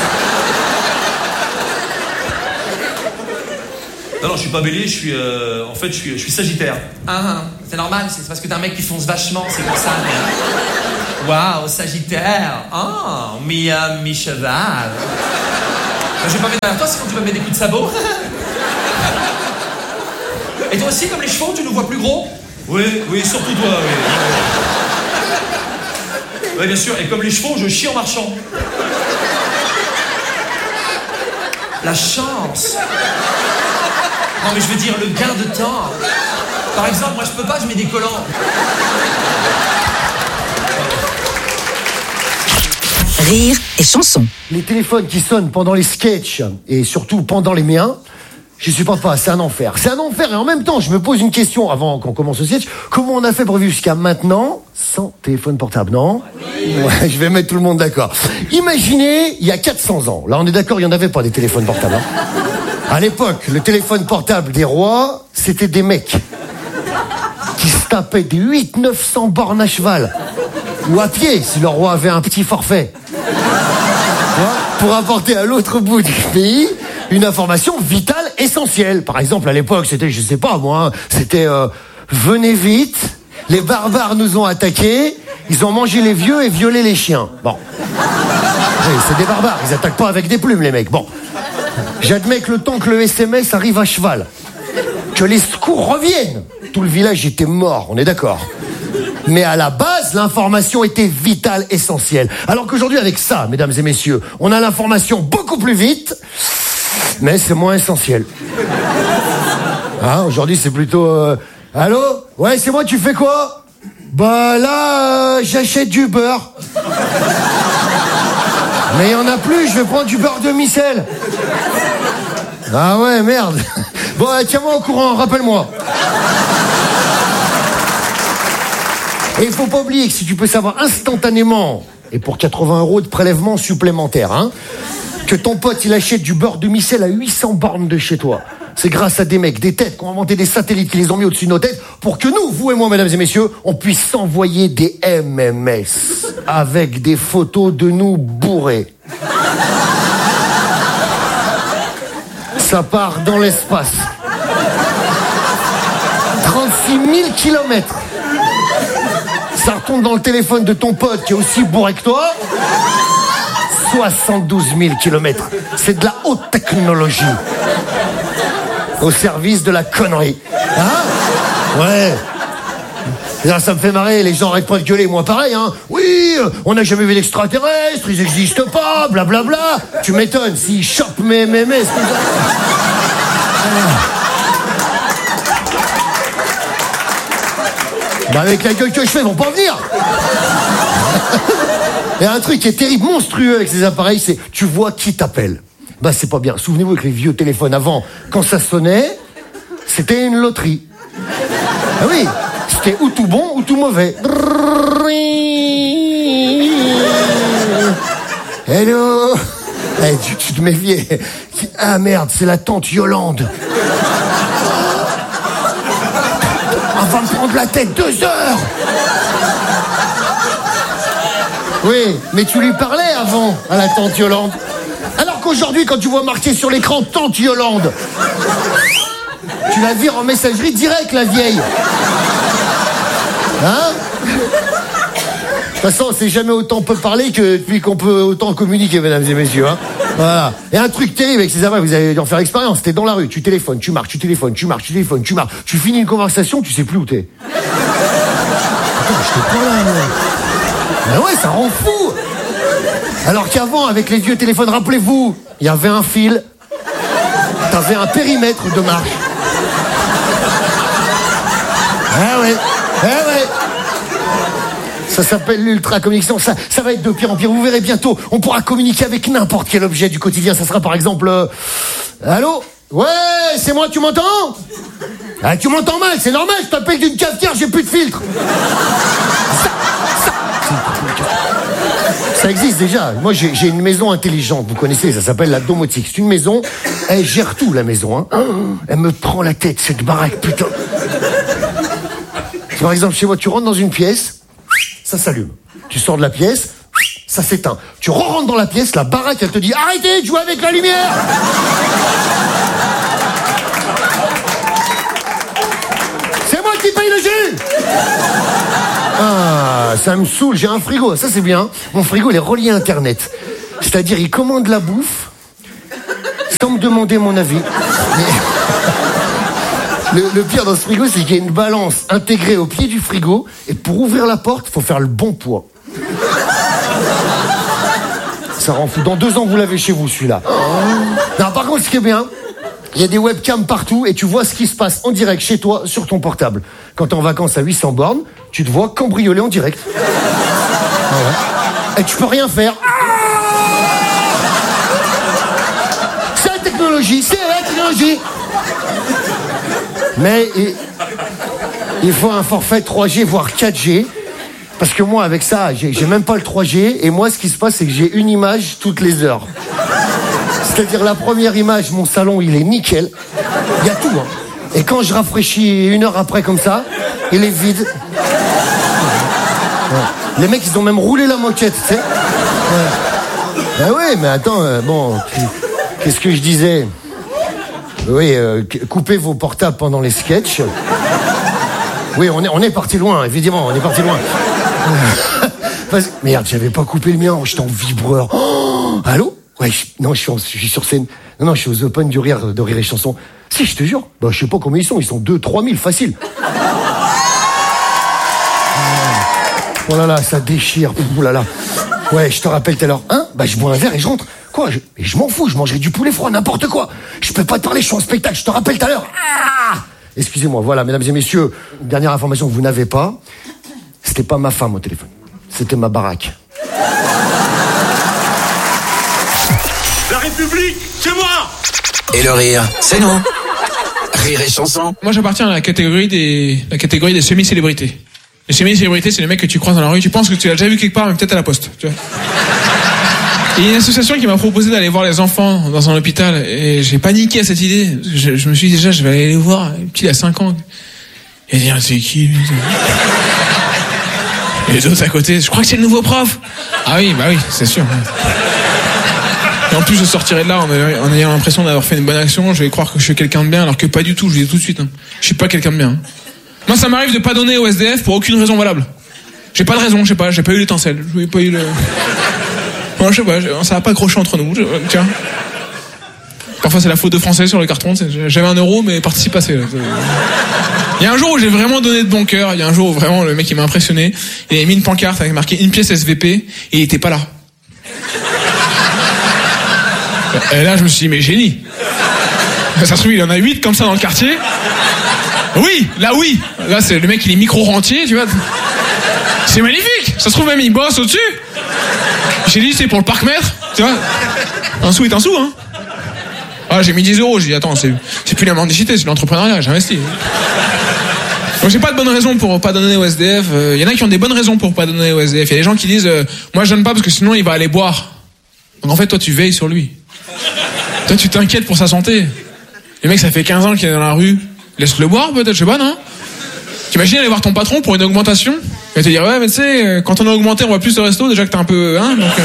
Non, je suis pas Bélier, en fait, je suis Sagittaire. Ah, c'est normal, c'est parce que t'es un mec qui fonce vachement, c'est pour ça, mais... Waouh, Sagittaire. Ah, mi cheval. Je vais pas mettre derrière toi, sinon tu vas me mettre des coups de sabot. Et toi aussi, comme les chevaux, tu nous vois plus gros? Oui, surtout toi, oui. Oui, bien sûr, et comme les chevaux, je chie en marchant. La chance. Non, mais je veux dire, le gain de temps. Par exemple, moi, je peux pas, je mets des collants. Rire et chanson. Les téléphones qui sonnent pendant les sketchs, et surtout pendant les miens, je supporte pas, c'est un enfer. C'est un enfer, et en même temps, je me pose une question avant qu'on commence le sketch. Comment on a fait pour vivre jusqu'à maintenant sans téléphone portable, non? Ouais, je vais mettre tout le monde d'accord. Imaginez, il y a 400 ans, là on est d'accord, il n'y en avait pas des téléphones portables. Hein. À l'époque, le téléphone portable des rois, c'était des mecs qui se tapaient des 800-900 bornes à cheval. Ou à pied, si le roi avait un petit forfait. Pour apporter à l'autre bout du pays une information vitale, essentielle. Par exemple, à l'époque, c'était, je sais pas moi, c'était venez vite, les barbares nous ont attaqués, ils ont mangé les vieux et violé les chiens. Bon. Oui, c'est des barbares, ils attaquent pas avec des plumes, les mecs. Bon. J'admets que le temps que le SMS arrive à cheval, que les secours reviennent, tout le village était mort, on est d'accord. Mais à la base, l'information était vitale, essentielle. Alors qu'aujourd'hui, avec ça, mesdames et messieurs, on a l'information beaucoup plus vite, mais c'est moins essentiel. Hein, aujourd'hui, c'est plutôt... Allô? Ouais, c'est moi, tu fais quoi? Bah là, j'achète du beurre. Mais il y en a plus, je vais prendre du beurre demi-sel. Ah ouais, merde. Bon, tiens-moi au courant, rappelle-moi. Et il faut pas oublier que si tu peux savoir instantanément, et pour 80 € de prélèvement supplémentaire, hein, que ton pote il achète du beurre demi-sel à 800 bornes de chez toi, c'est grâce à des mecs, des têtes qui ont inventé des satellites qui les ont mis au-dessus de nos têtes pour que nous, vous et moi, mesdames et messieurs, on puisse s'envoyer des MMS avec des photos de nous bourrés. Ça part dans l'espace. 36 000 kilomètres. Ça retombe dans le téléphone de ton pote qui est aussi bourré que toi. 72 000 kilomètres. C'est de la haute technologie. Au service de la connerie. Hein? Ouais. Là, ça me fait marrer, les gens arrêtent pas de gueuler, moi pareil, hein. Oui, on n'a jamais vu d'extraterrestres, ils existent pas, blablabla. Tu m'étonnes, s'ils chopent mes mémés, c'est comme ça. Bah avec la gueule que je fais, ils vont pas venir. Il y a un truc qui est terrible, monstrueux avec ces appareils, c'est tu vois qui t'appelle. Bah c'est pas bien. Souvenez-vous avec les vieux téléphones avant, quand ça sonnait, c'était une loterie. Ah oui, c'était ou tout bon ou tout mauvais. Hello. Hey, tu te méfiais. Ah merde, c'est la tante Yolande. Elle va me prendre la tête 2 heures. Oui, mais tu lui parlais avant à la tante Yolande. Alors qu'aujourd'hui, quand tu vois marqué sur l'écran tante Yolande, tu la vires en messagerie direct, la vieille. Hein? De toute façon, on s'est jamais autant peut parler que depuis qu'on peut autant communiquer, mesdames et messieurs. Hein? Voilà. Et un truc terrible avec ces appareils, vous allez en faire l'expérience, t'es dans la rue, tu téléphones, tu marches, tu téléphones, tu marches, tu téléphones, tu marches, tu finis une conversation, tu sais plus où t'es. Attends, je t'ai pas là, moi. Mais ouais, ça rend fou. Alors qu'avant, avec les vieux téléphones, rappelez-vous, il y avait un fil, t'avais un périmètre de marche. Ah ouais, ah ouais. Ça s'appelle l'ultra-communication, ça va être de pire en pire. Vous verrez bientôt, on pourra communiquer avec n'importe quel objet du quotidien. Ça sera par exemple... Allô? Ouais, c'est moi, tu m'entends? Ah, tu m'entends mal, c'est normal, je t'appelle d'une cafetière, j'ai plus de filtre. Ça existe déjà. Moi, j'ai une maison intelligente, vous connaissez, ça s'appelle la domotique. C'est une maison, elle gère tout, la maison. Hein. Elle me prend la tête, cette baraque, putain. Par exemple, chez moi, tu rentres dans une pièce, ça s'allume. Tu sors de la pièce, ça s'éteint. Tu rentres dans la pièce, la baraque, elle te dit « Arrêtez de jouer avec la lumière !» C'est moi qui paye le jus. Ah, ça me saoule, j'ai un frigo, ça c'est bien. Mon frigo, il est relié à Internet. C'est-à-dire, il commande la bouffe, me demander mon avis. Mais le pire dans ce frigo, c'est qu'il y a une balance intégrée au pied du frigo, et pour ouvrir la porte, il faut faire le bon poids. Ça rend fou. Dans 2 ans, vous l'avez chez vous, celui-là. Non, par contre, ce qui est bien, il y a des webcams partout, et tu vois ce qui se passe en direct chez toi, sur ton portable. Quand t'es en vacances à 800 bornes, tu te vois cambrioler en direct. Ah ouais. Et tu peux rien faire. C'est la technologie, c'est la technologie. Mais il faut un forfait 3G, voire 4G. Parce que moi, avec ça, j'ai même pas le 3G. Et moi, ce qui se passe, c'est que j'ai une image toutes les heures. C'est-à-dire, la première image, mon salon, il est nickel. Il y a tout, hein. Et quand je rafraîchis 1 heure après, comme ça, il est vide. Ouais. Les mecs, ils ont même roulé la moquette, tu sais. Ouais. Ben oui, mais attends, bon, qu'est-ce que je disais ? Oui, coupez vos portables pendant les sketchs. Oui, on est parti loin, évidemment, on est parti loin. Merde, j'avais pas coupé le mien, j'étais en vibreur. Oh, allô ? Ouais, non, je suis sur scène. Non, je suis aux Open du Rire, de Rire et Chanson. Si, je te jure. Bah, je sais pas combien ils sont 2-3 000, facile. Oh là là, ça déchire. Oh là là. Ouais, je te rappelle tout à l'heure. Hein ? Bah, je bois un verre et je rentre. Quoi ? Je m'en fous, je mangerai du poulet froid, n'importe quoi. Je peux pas te parler, je suis en spectacle, je te rappelle tout à l'heure. Ah ! Excusez-moi, voilà, mesdames et messieurs, une dernière information que vous n'avez pas. C'était pas ma femme au téléphone. C'était ma baraque. La République, c'est moi! Et le rire, c'est nous. Rire et Chanson. Moi, j'appartiens à la catégorie des semi-célébrités. Les semi-célébrités, c'est les mecs que tu croises dans la rue, tu penses que tu l'as déjà vu quelque part, mais peut-être à la poste, tu vois. Il y a une association qui m'a proposé d'aller voir les enfants dans un hôpital, et j'ai paniqué à cette idée. Je me suis dit déjà, je vais aller les voir. Le petit, il a 5 ans. Et dire, c'est qui, lui? Et les autres à côté, je crois que c'est le nouveau prof. Ah oui, bah oui, c'est sûr. Et en plus, je sortirai de là en ayant l'impression d'avoir fait une bonne action. Je vais croire que je suis quelqu'un de bien, alors que pas du tout, je vous dis tout de suite. Hein. Je suis pas quelqu'un de bien. Moi, ça m'arrive de pas donner au SDF pour aucune raison valable. J'ai pas de raison, je sais pas, j'ai pas eu l'étincelle. J'ai pas eu le... Non, je sais pas, ça a pas accroché entre nous. Tiens. Parfois, c'est la faute de français sur le carton. J'avais 1 euro, mais participe passé. Il y a un jour où j'ai vraiment donné de bon cœur. Il y a un jour où vraiment le mec il m'a impressionné. Il avait mis une pancarte avec marqué 1 pièce SVP et il était pas là. Et là, je me suis dit, mais génie. Ça se trouve, il y en a 8 comme ça dans le quartier. Oui. Là, c'est le mec, il est micro-rentier, tu vois. C'est magnifique. Ça se trouve, même, il bosse au-dessus. J'ai dit, c'est pour le parc-mètre, tu vois. Un sou est un sou, hein. Ah, j'ai mis 10 euros. J'ai dit, attends, c'est plus la mendicité, c'est l'entrepreneuriat, j'ai investi. Donc, j'ai pas de bonne raison pour pas donner au SDF. Il y en a qui ont des bonnes raisons pour pas donner au SDF. Il y a des gens qui disent, moi, je donne pas parce que sinon, il va aller boire. Donc, en fait, toi, tu veilles sur lui. Toi, tu t'inquiètes pour sa santé. Le mec, ça fait 15 ans qu'il est dans la rue. Laisse-le boire, peut-être, je sais pas, non? T'imagines aller voir ton patron pour une augmentation? Il va te dire, ouais, mais tu sais, quand on a augmenté, on va plus au resto, déjà que t'es un peu, hein, donc...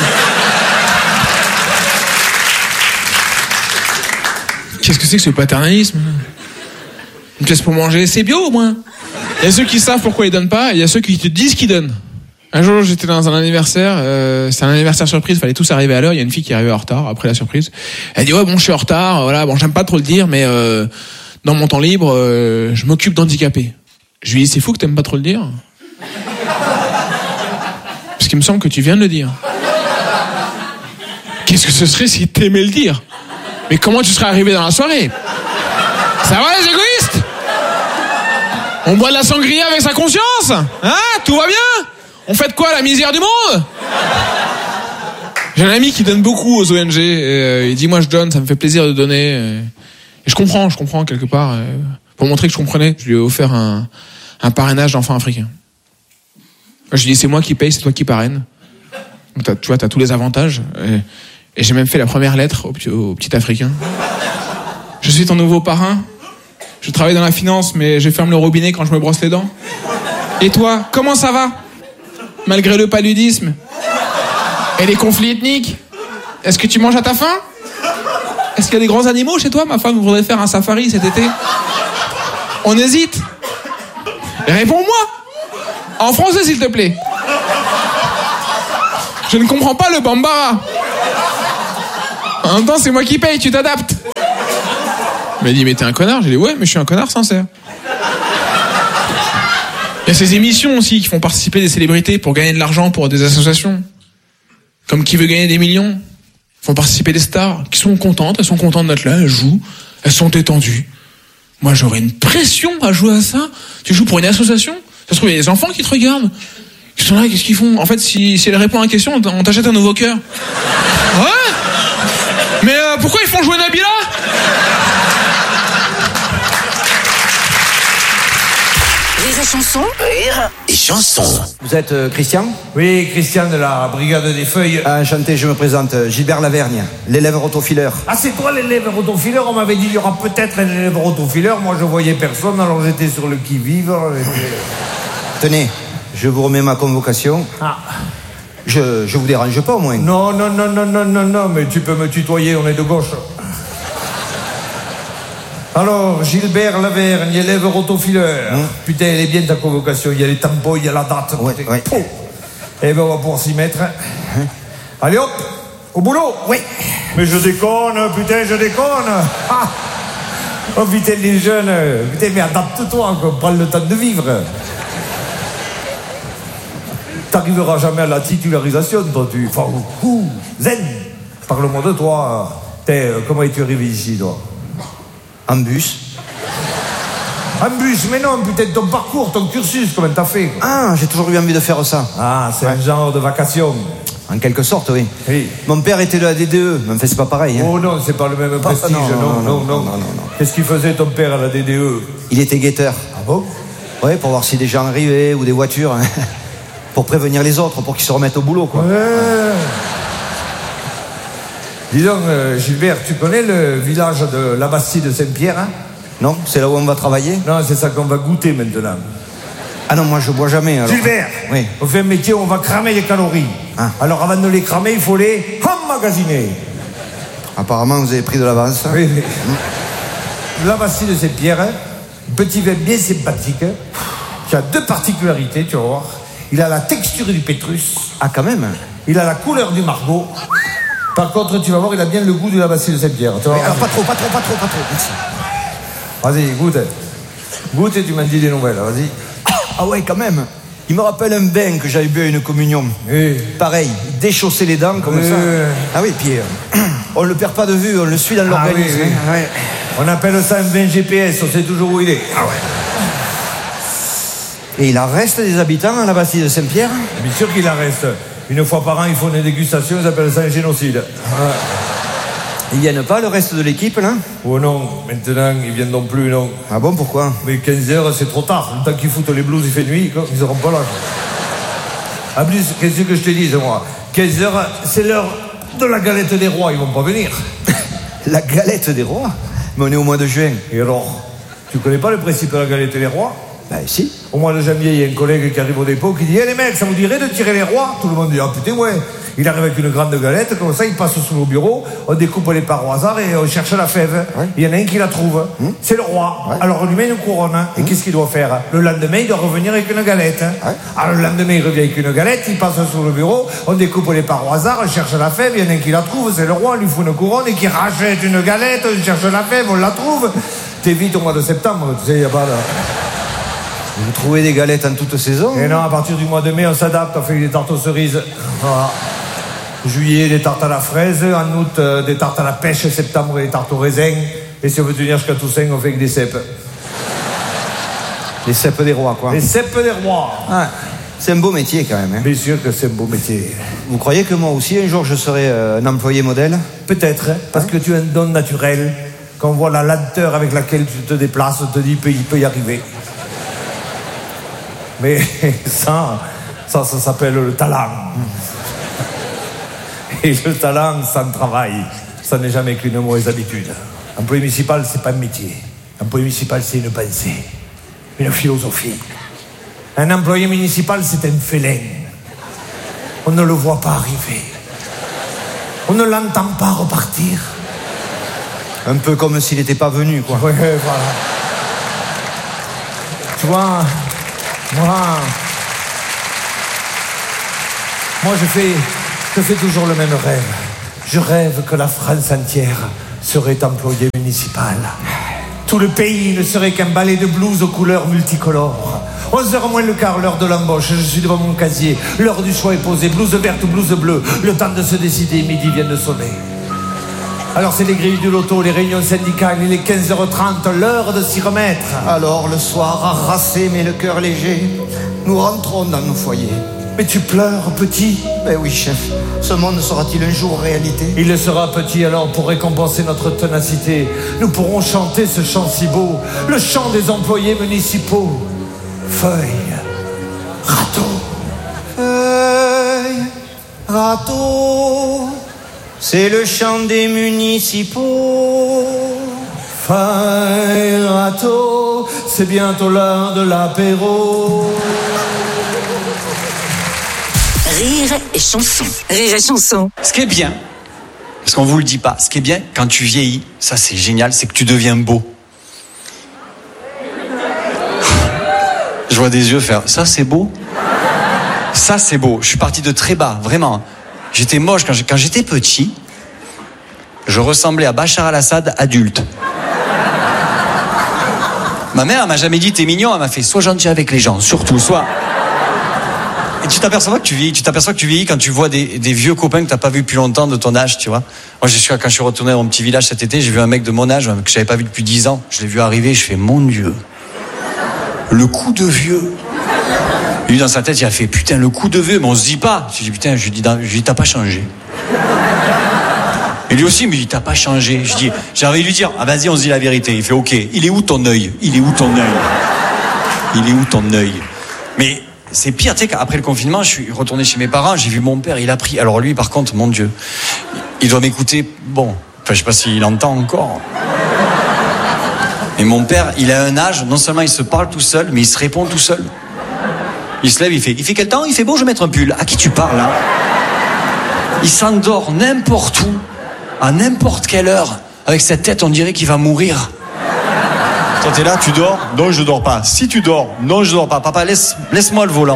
Qu'est-ce que c'est que ce paternalisme? Une pièce pour manger, c'est bio, au moins. Il y a ceux qui savent pourquoi ils donnent pas, et il y a ceux qui te disent qu'ils donnent. Un jour, j'étais dans un anniversaire, c'était un anniversaire surprise, fallait tous arriver à l'heure, il y a une fille qui est arrivée en retard, après la surprise. Elle dit, ouais, bon, je suis en retard, voilà, bon, j'aime pas trop le dire, mais dans mon temps libre, je m'occupe d'handicapés. Je lui dis, c'est fou que t'aimes pas trop le dire. Parce qu'il me semble que tu viens de le dire. Qu'est-ce que ce serait si t'aimais le dire? Mais comment tu serais arrivé dans la soirée? Ça va, les égoïstes? On boit de la sangria avec sa conscience? Hein? Tout va bien? On fait de quoi, la misère du monde? J'ai un ami qui donne beaucoup aux ONG. Et, il dit, moi je donne, ça me fait plaisir de donner. Et je comprends quelque part. Pour montrer que je comprenais, je lui ai offert un parrainage d'enfants africains. Je lui ai dit, c'est moi qui paye, c'est toi qui parraine. Donc tu vois, t'as tous les avantages. Et j'ai même fait la première lettre au petit Africain. Je suis ton nouveau parrain. Je travaille dans la finance, mais je ferme le robinet quand je me brosse les dents. Et toi, comment ça va? Malgré le paludisme et les conflits ethniques, est-ce que tu manges à ta faim? Est-ce qu'il y a des grands animaux chez toi? Ma femme voudrait faire un safari cet été. On hésite. Réponds-moi en français, s'il te plaît. Je ne comprends pas le bambara. En même temps, c'est moi qui paye, tu t'adaptes. Il m'a dit, mais t'es un connard? J'ai dit, ouais, mais je suis un connard sincère. Il y a ces émissions aussi qui font participer des célébrités pour gagner de l'argent pour des associations. Comme Qui veut gagner des millions. Ils font participer des stars qui sont contentes, elles sont contentes d'être là, elles jouent, elles sont étendues. Moi, j'aurais une pression à jouer à ça. Tu joues pour une association? Ça se trouve, il y a des enfants qui te regardent. Ils sont là, qu'est-ce qu'ils font? En fait, si elle répond à une question, on t'achète un nouveau cœur. Ouais? Mais pourquoi ils font jouer Nabila? Rire et chanson. Rire et chanson. Vous êtes Christian? Oui, Christian de la Brigade des Feuilles. Enchanté, je me présente. Gilbert Lavergne, l'élève rotofileur. Ah, c'est toi l'élève rotofileur? On m'avait dit il y aura peut-être un élève rotofileur. Moi, je voyais personne, alors j'étais sur le qui-vive. Tenez, je vous remets ma convocation. Ah. Je vous dérange pas au moins? Non, mais tu peux me tutoyer, on est de gauche. Alors, Gilbert Lavergne, élève rotofileur. Putain, elle est bien ta convocation. Il y a les tampons, il y a la date. Ouais. Eh ben, on va pouvoir s'y mettre. Allez hop, au boulot. Oui. Mais je déconne, putain, je déconne. Ah. Oh putain, les jeunes. Putain, mais adapte-toi, quoi. Prends le temps de vivre. T'arriveras jamais à la titularisation, toi, tu... Enfin, zen. Parle-moi de toi. Comment es-tu arrivé ici, toi? En bus. En bus, mais non, putain, ton parcours, ton cursus, comment t'as fait? Ah, j'ai toujours eu envie de faire ça. Ah, c'est un genre de vacation. En quelque sorte, oui. Oui. Mon père était de la DDE, mais c'est pas pareil. Hein. Oh non, c'est pas le même prestige, non. Qu'est-ce qu'il faisait ton père à la DDE? Il était guetteur. Ah bon? Oui, pour voir si des gens arrivaient ou des voitures. Hein. Pour prévenir les autres, pour qu'ils se remettent au boulot, quoi. Ouais. Dis donc, Gilbert, tu connais le village de la Bastille de Saint-Pierre, hein? Non, c'est là où on va travailler? Non, c'est ça qu'on va goûter maintenant. Ah non, moi je bois jamais, alors. Gilbert, oui. On fait un métier où on va cramer les calories. Ah. Alors avant de les cramer, il faut les emmagasiner. Apparemment, vous avez pris de l'avance. Oui. La Bastille de Saint-Pierre, hein? Petit vin bien sympathique, hein? Qui a deux particularités, tu vas voir. Il a la texture du pétrus. Ah, quand même. Il a la couleur du margot. Par contre, tu vas voir, il a bien le goût de la Bastille de Saint-Pierre. Alors, pas trop. Merci. Vas-y, goûte. Goûte et tu m'en dis des nouvelles, vas-y. Ah ouais, quand même. Il me rappelle un bain que j'avais bu à une communion. Oui. Pareil, déchausser les dents comme ça. Ah oui, puis on le perd pas de vue, on le suit dans l'organisme. Oui. Ouais. On appelle ça un bain GPS, on sait toujours où il est. Ah ouais. Et il en reste des habitants à la Bastille de Saint-Pierre? Bien sûr qu'il en reste. Une fois par an, ils font des dégustations, ils appellent ça un génocide. Ouais. Ils viennent pas, le reste de l'équipe, là? Oh non, maintenant, ils viennent non plus, non. Ah bon, pourquoi? Mais 15h, c'est trop tard. Le temps qu'ils foutent les blouses, il fait nuit, quoi. Ils seront pas là. En plus, qu'est-ce que je te dis, moi? 15h, c'est l'heure de la galette des rois, ils vont pas venir. La galette des rois? Mais on est au mois de juin. Et alors? Tu connais pas le principe de la galette des rois? Ben si. Au mois de janvier, il y a un collègue qui arrive au dépôt qui dit: les mecs, ça vous dirait de tirer les rois? Tout le monde dit: ah putain, ouais. Il arrive avec une grande galette, comme ça, il passe sous le bureau, on découpe les parts au hasard et on cherche la fève. Ouais. Il y en a un qui la trouve. C'est le roi. Ouais. Alors on lui met une couronne. Et qu'est-ce qu'il doit faire? Le lendemain, il doit revenir avec une galette. Ouais. Alors le lendemain, il revient avec une galette, il passe sous le bureau, on découpe les parts au hasard, on cherche la fève, il y en a un qui la trouve, c'est le roi, on lui fout une couronne et qui rachète une galette, on cherche la fève, on la trouve. T'es vite au mois de septembre, tu sais, il n'y a pas de... Vous trouvez des galettes en toute saison? Et non, à partir du mois de mai, on s'adapte, on fait des tartes aux cerises. Voilà. Juillet, des tartes à la fraise. En août, des tartes à la pêche. Septembre, des tartes au raisin. Et si on veut tenir jusqu'à Toussaint, on fait avec des cèpes. Les cèpes des rois, quoi. Les cèpes des rois. Ah, c'est un beau métier, quand même. Hein. Bien sûr que c'est un beau métier. Vous croyez que moi aussi, un jour, je serai un employé modèle? Peut-être, parce que tu as un don naturel. Quand on voit la lenteur avec laquelle tu te déplaces, on te dit il peut y arriver. Mais ça s'appelle le talent. Et le talent sans travail, ça n'est jamais qu'une mauvaise habitude. Employé municipal, c'est pas un métier. Employé municipal, c'est une pensée, une philosophie. Un employé municipal, c'est un félin. On ne le voit pas arriver. On ne l'entend pas repartir. Un peu comme s'il n'était pas venu, quoi. Ouais, voilà. Tu vois, moi je fais toujours le même rêve. Je rêve que la France entière serait employée municipale. Tout le pays ne serait qu'un ballet de blues aux couleurs multicolores. 11h moins le quart, l'heure de l'embauche, je suis devant mon casier. L'heure du choix est posée, blouse verte ou blouse bleue. Le temps de se décider, midi vient de sonner. Alors c'est les grilles du loto, les réunions syndicales, il est 15h30, l'heure de s'y remettre. Alors le soir, harassé mais le cœur léger, nous rentrons dans nos foyers. Mais tu pleures, petit? Ben oui, chef. Ce monde sera-t-il un jour réalité? Il le sera, petit, alors pour récompenser notre ténacité, nous pourrons chanter ce chant si beau, le chant des employés municipaux. Feuille, râteau. Feuille, râteau, c'est le chant des municipaux. Feuille, râteau, c'est bientôt l'heure de l'apéro. Rire et chanson. Rire et chanson. Ce qui est bien, parce qu'on vous le dit pas, ce qui est bien quand tu vieillis, ça c'est génial, c'est que tu deviens beau. Je vois des yeux faire, ça c'est beau. Ça c'est beau. Je suis parti de très bas, vraiment. J'étais moche quand j'étais petit. Je ressemblais à Bachar al-Assad adulte. Ma mère, elle m'a jamais dit t'es mignon, elle m'a fait sois gentil avec les gens, surtout, sois. Et tu t'aperçois que tu vieillis quand tu vois des vieux copains que t'as pas vu depuis longtemps de ton âge, tu vois. Moi, quand je suis retourné dans mon petit village cet été, j'ai vu un mec de mon âge que j'avais pas vu depuis 10 ans. Je l'ai vu arriver, je fais mon Dieu. Le coup de vieux. Lui, dans sa tête, il a fait putain, le coup de vieux, mais on se dit pas. Je dis putain, je lui dis t'as pas changé. Et lui aussi, il me dit t'as pas changé. J'ai envie de lui dire, ah vas-y, on se dit la vérité. Il fait ok, il est où ton œil? Il est où ton œil? Il est où ton œil? Mais c'est pire, tu sais qu'après le confinement, je suis retourné chez mes parents, j'ai vu mon père, il a pris. Alors lui, par contre, mon Dieu, il doit m'écouter, bon, enfin je sais pas s'il entend encore. Mais mon père, il a un âge, non seulement il se parle tout seul, mais il se répond tout seul. Il se lève, il fait quel temps? Il fait beau, je vais mettre un pull. À qui tu parles, là? Il s'endort n'importe où, à n'importe quelle heure. Avec cette tête, on dirait qu'il va mourir. Toi, t'es là, tu dors? Non, je dors pas. Si tu dors? Non, je dors pas. Papa, laisse-moi le volant.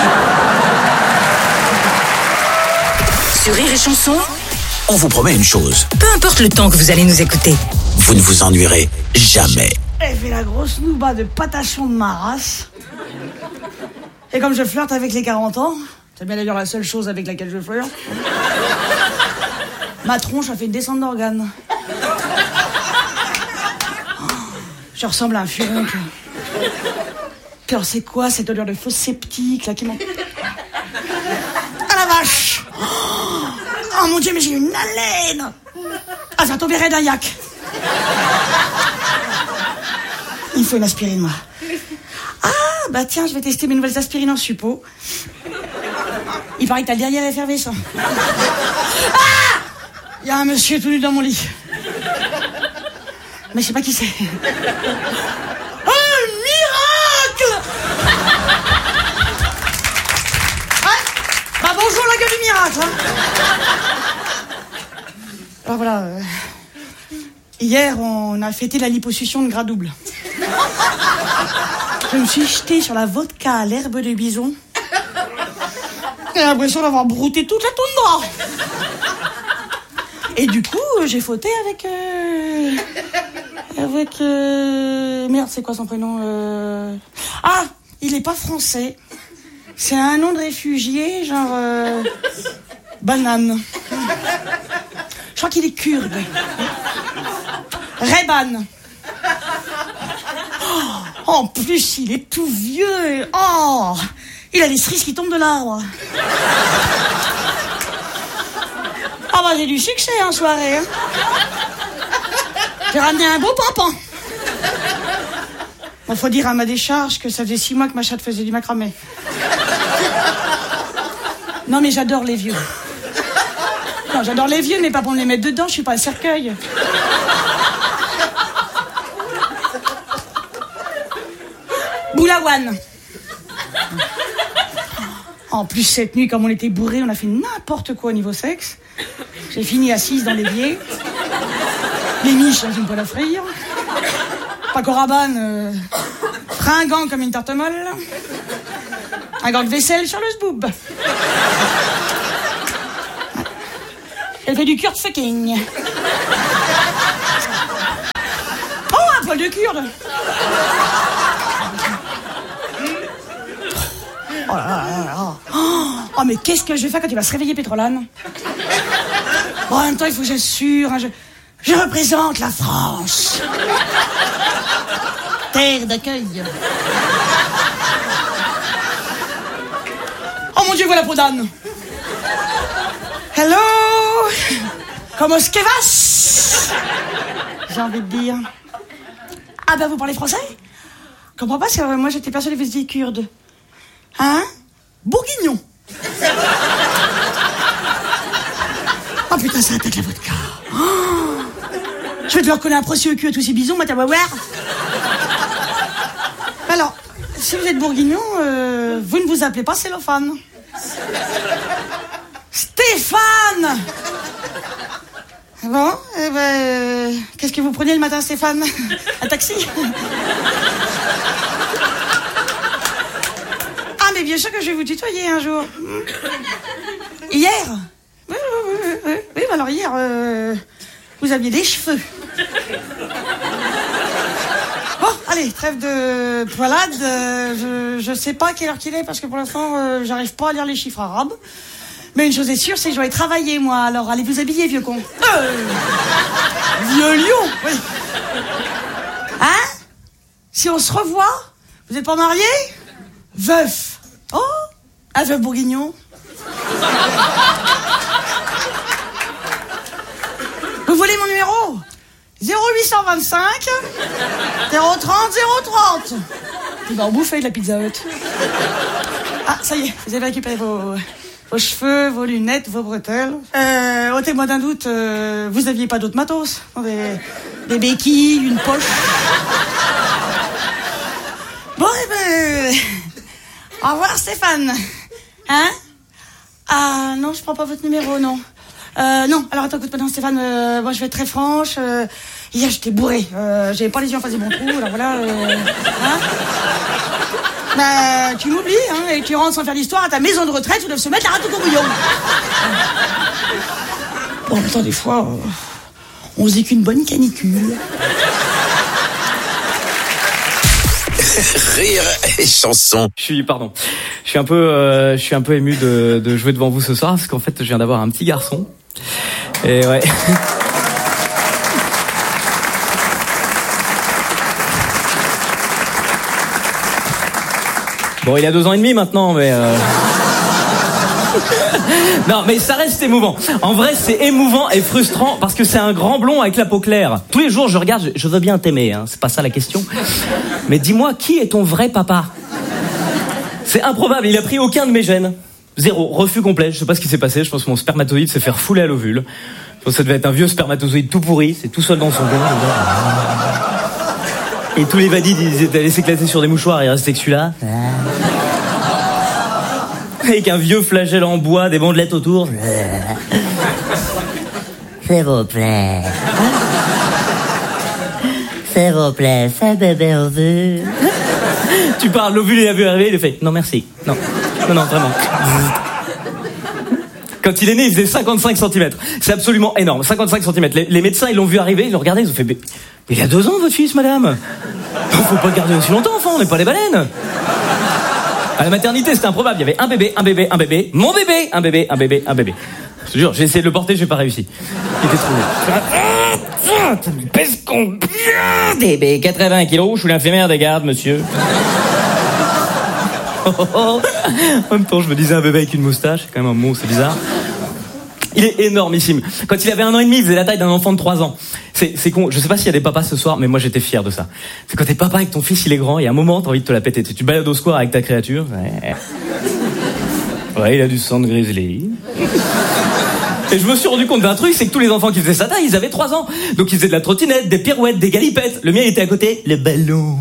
Sur Rire et Chanson, On vous promet une chose, peu importe le temps que vous allez nous écouter, vous ne vous ennuierez jamais. Elle fait la grosse nouba de patachon de ma race. Et comme je flirte avec les 40 ans, c'est bien d'ailleurs la seule chose avec laquelle je flirte, ma tronche a fait une descente d'organes. Je ressemble à un furoncle. Puis alors c'est quoi cette odeur de fausse sceptique là qui m'en... Ah la vache! Oh mon Dieu, mais j'ai une haleine! Ah, ça tomberait d'un yak. Il faut une aspirine, moi. Ah, bah tiens, je vais tester mes nouvelles aspirines en suppo. Il paraît que t'as le derrière effervescent. Ah! Il y a un monsieur tout nu dans mon lit. Mais je sais pas qui c'est. Un miracle! Bah bonjour la gueule du miracle, hein. Alors voilà, hier on a fêté la liposuction de gras double. Je me suis jetée sur la vodka à l'herbe de bison. J'ai l'impression d'avoir brouté toute la toundra. Et du coup, j'ai fauté avec... Merde, c'est quoi son prénom Ah, il est pas français. C'est un nom de réfugié, genre... Banane. Je crois qu'il est kurde. Reban. Oh, en plus, il est tout vieux. Oh, il a les cerises qui tombent de l'arbre. Ah bah j'ai du succès en soirée. Hein. J'ai ramené un beau pampon. Bon, faut dire à ma décharge que ça faisait 6 mois que ma chatte faisait du macramé. Non mais j'adore les vieux. Non, j'adore les vieux, mais pas pour me les mettre dedans, je suis pas un cercueil. Boulawan. En plus, cette nuit, comme on était bourrés, on a fait n'importe quoi au niveau sexe. J'ai fini assise dans l'évier. Les miches dans une poêle à frire. Paco Rabanne, fringant comme une tarte molle. Un gant de vaisselle sur le zboob. Elle fait du kurt fucking. Oh, un poil de vieux kurde. Oh là là là là. Oh, mais qu'est-ce que je vais faire quand il va se réveiller, Pétrolane? Bon, en même temps, il faut que j'assure, hein, je représente la France. Terre d'accueil. Oh mon Dieu, voilà la peau d'âne. Hello. Comment est-ce que va? J'ai envie de dire. Ah ben, vous parlez français? Je comprends pas, parce que moi, j'étais persuadée que vous étiez kurde. Hein? Bourguignon. Oh putain, ça attaque la vodka. Oh, je vais te leur coller un procès au cul à tous ces bisons, ma tabouère. Alors, si vous êtes bourguignon, vous ne vous appelez pas cellophane. Stéphane! Bon, eh ben, qu'est-ce que vous prenez le matin, Stéphane? Un taxi? Ah, mais bien sûr que je vais vous tutoyer un jour. Hier? Oui, alors hier, vous aviez des cheveux. Bon, allez, trêve de poilade. Je sais pas à quelle heure qu'il est, parce que pour l'instant, j'arrive pas à lire les chiffres arabes. Mais une chose est sûre, c'est que je dois aller travailler, moi. Alors, allez vous habiller, vieux con. Vieux lion, oui. Hein? Si on se revoit, vous êtes pas mariés? Veuf. Oh, un veuf bourguignon. Vous voulez mon numéro? 0825 030 030. Il va en bouffer de la Pizza Hut. Ah, ça y est, vous avez récupéré vos cheveux, vos lunettes, vos bretelles. Ôtez-moi d'un doute, vous aviez pas d'autres matos? Des béquilles, une poche. Bon, eh ben... Au revoir, Stéphane. Hein? Ah, non, je prends pas votre numéro, non. Non, alors attends, écoute, maintenant, Stéphane, moi, je vais être très franche. Hier, j'étais bourré. J'avais pas les yeux en face des bons trous, alors voilà. Hein? Bah, tu m'oublies, hein, et tu rentres sans faire l'histoire à ta maison de retraite où doivent se mettre la rate au courbouillon. Bon, en même temps, des fois, on se dit qu'une bonne canicule. Rire et chanson. Je suis un peu ému de jouer devant vous ce soir, parce qu'en fait, je viens d'avoir un petit garçon. Et ouais. Bon, il a 2 ans et demi maintenant, mais... Non, mais ça reste émouvant. En vrai, c'est émouvant et frustrant parce que c'est un grand blond avec la peau claire. Tous les jours, je regarde, je veux bien t'aimer, hein, c'est pas ça la question. Mais dis-moi, qui est ton vrai papa? C'est improbable, il a pris aucun de mes gènes. 0, refus complet, je sais pas ce qui s'est passé, je pense que mon spermatozoïde s'est fait refouler à l'ovule. Je pense que ça devait être un vieux spermatozoïde tout pourri, c'est tout seul dans son corps. Et tous les valides, ils étaient allés s'éclater sur des mouchoirs, il restait que celui-là. Avec un vieux flagelle en bois, des bandelettes autour. S'il vous plaît. S'il vous plaît, c'est bébé ovule. Tu parles, l'ovule il a vu arriver, il a fait non merci. Non, vraiment. Quand il est né, il faisait 55 cm. C'est absolument énorme, 55 cm. Les médecins, ils l'ont vu arriver, ils l'ont regardé, ils ont fait mais il a 2 ans votre fils, madame. Faut pas le garder aussi longtemps, enfant, on n'est pas des baleines. À la maternité, c'était improbable. Il y avait un bébé, mon bébé, un bébé. Je te jure, j'ai essayé de le porter, j'ai pas réussi. Il était trop lourd. Il pèse combien? Bébé, 80 kilos, je suis l'infirmière des gardes, monsieur. En même temps, je me disais un bébé avec une moustache, c'est quand même un mot, c'est bizarre. Il est énormissime. Quand il avait 1 an et demi, il faisait la taille d'un enfant de 3 ans. C'est con, je sais pas s'il y a des papas ce soir, mais moi j'étais fier de ça. C'est quand t'es papa avec ton fils, il est grand, et à un moment, t'as envie de te la péter. Tu balades au square avec ta créature. Ouais, il a du sang de grizzly. Et je me suis rendu compte d'un truc, c'est que tous les enfants qui faisaient sa taille, ils avaient 3 ans. Donc ils faisaient de la trottinette, des pirouettes, des galipettes. Le mien, il était à côté, le ballon.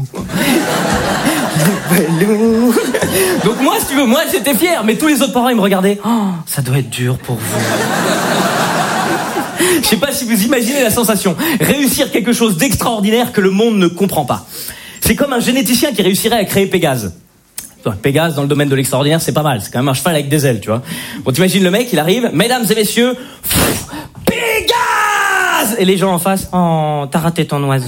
Donc moi, si tu veux, moi j'étais fier, mais tous les autres parents ils me regardaient. Oh, ça doit être dur pour vous. Je sais pas si vous imaginez la sensation. Réussir quelque chose d'extraordinaire que le monde ne comprend pas. C'est comme un généticien qui réussirait à créer Pégase. Pégase, dans le domaine de l'extraordinaire, c'est pas mal. C'est quand même un cheval avec des ailes, tu vois. Bon, t'imagines le mec, il arrive, mesdames et messieurs, Pégase! Et les gens en face, oh, t'as raté ton oiseau.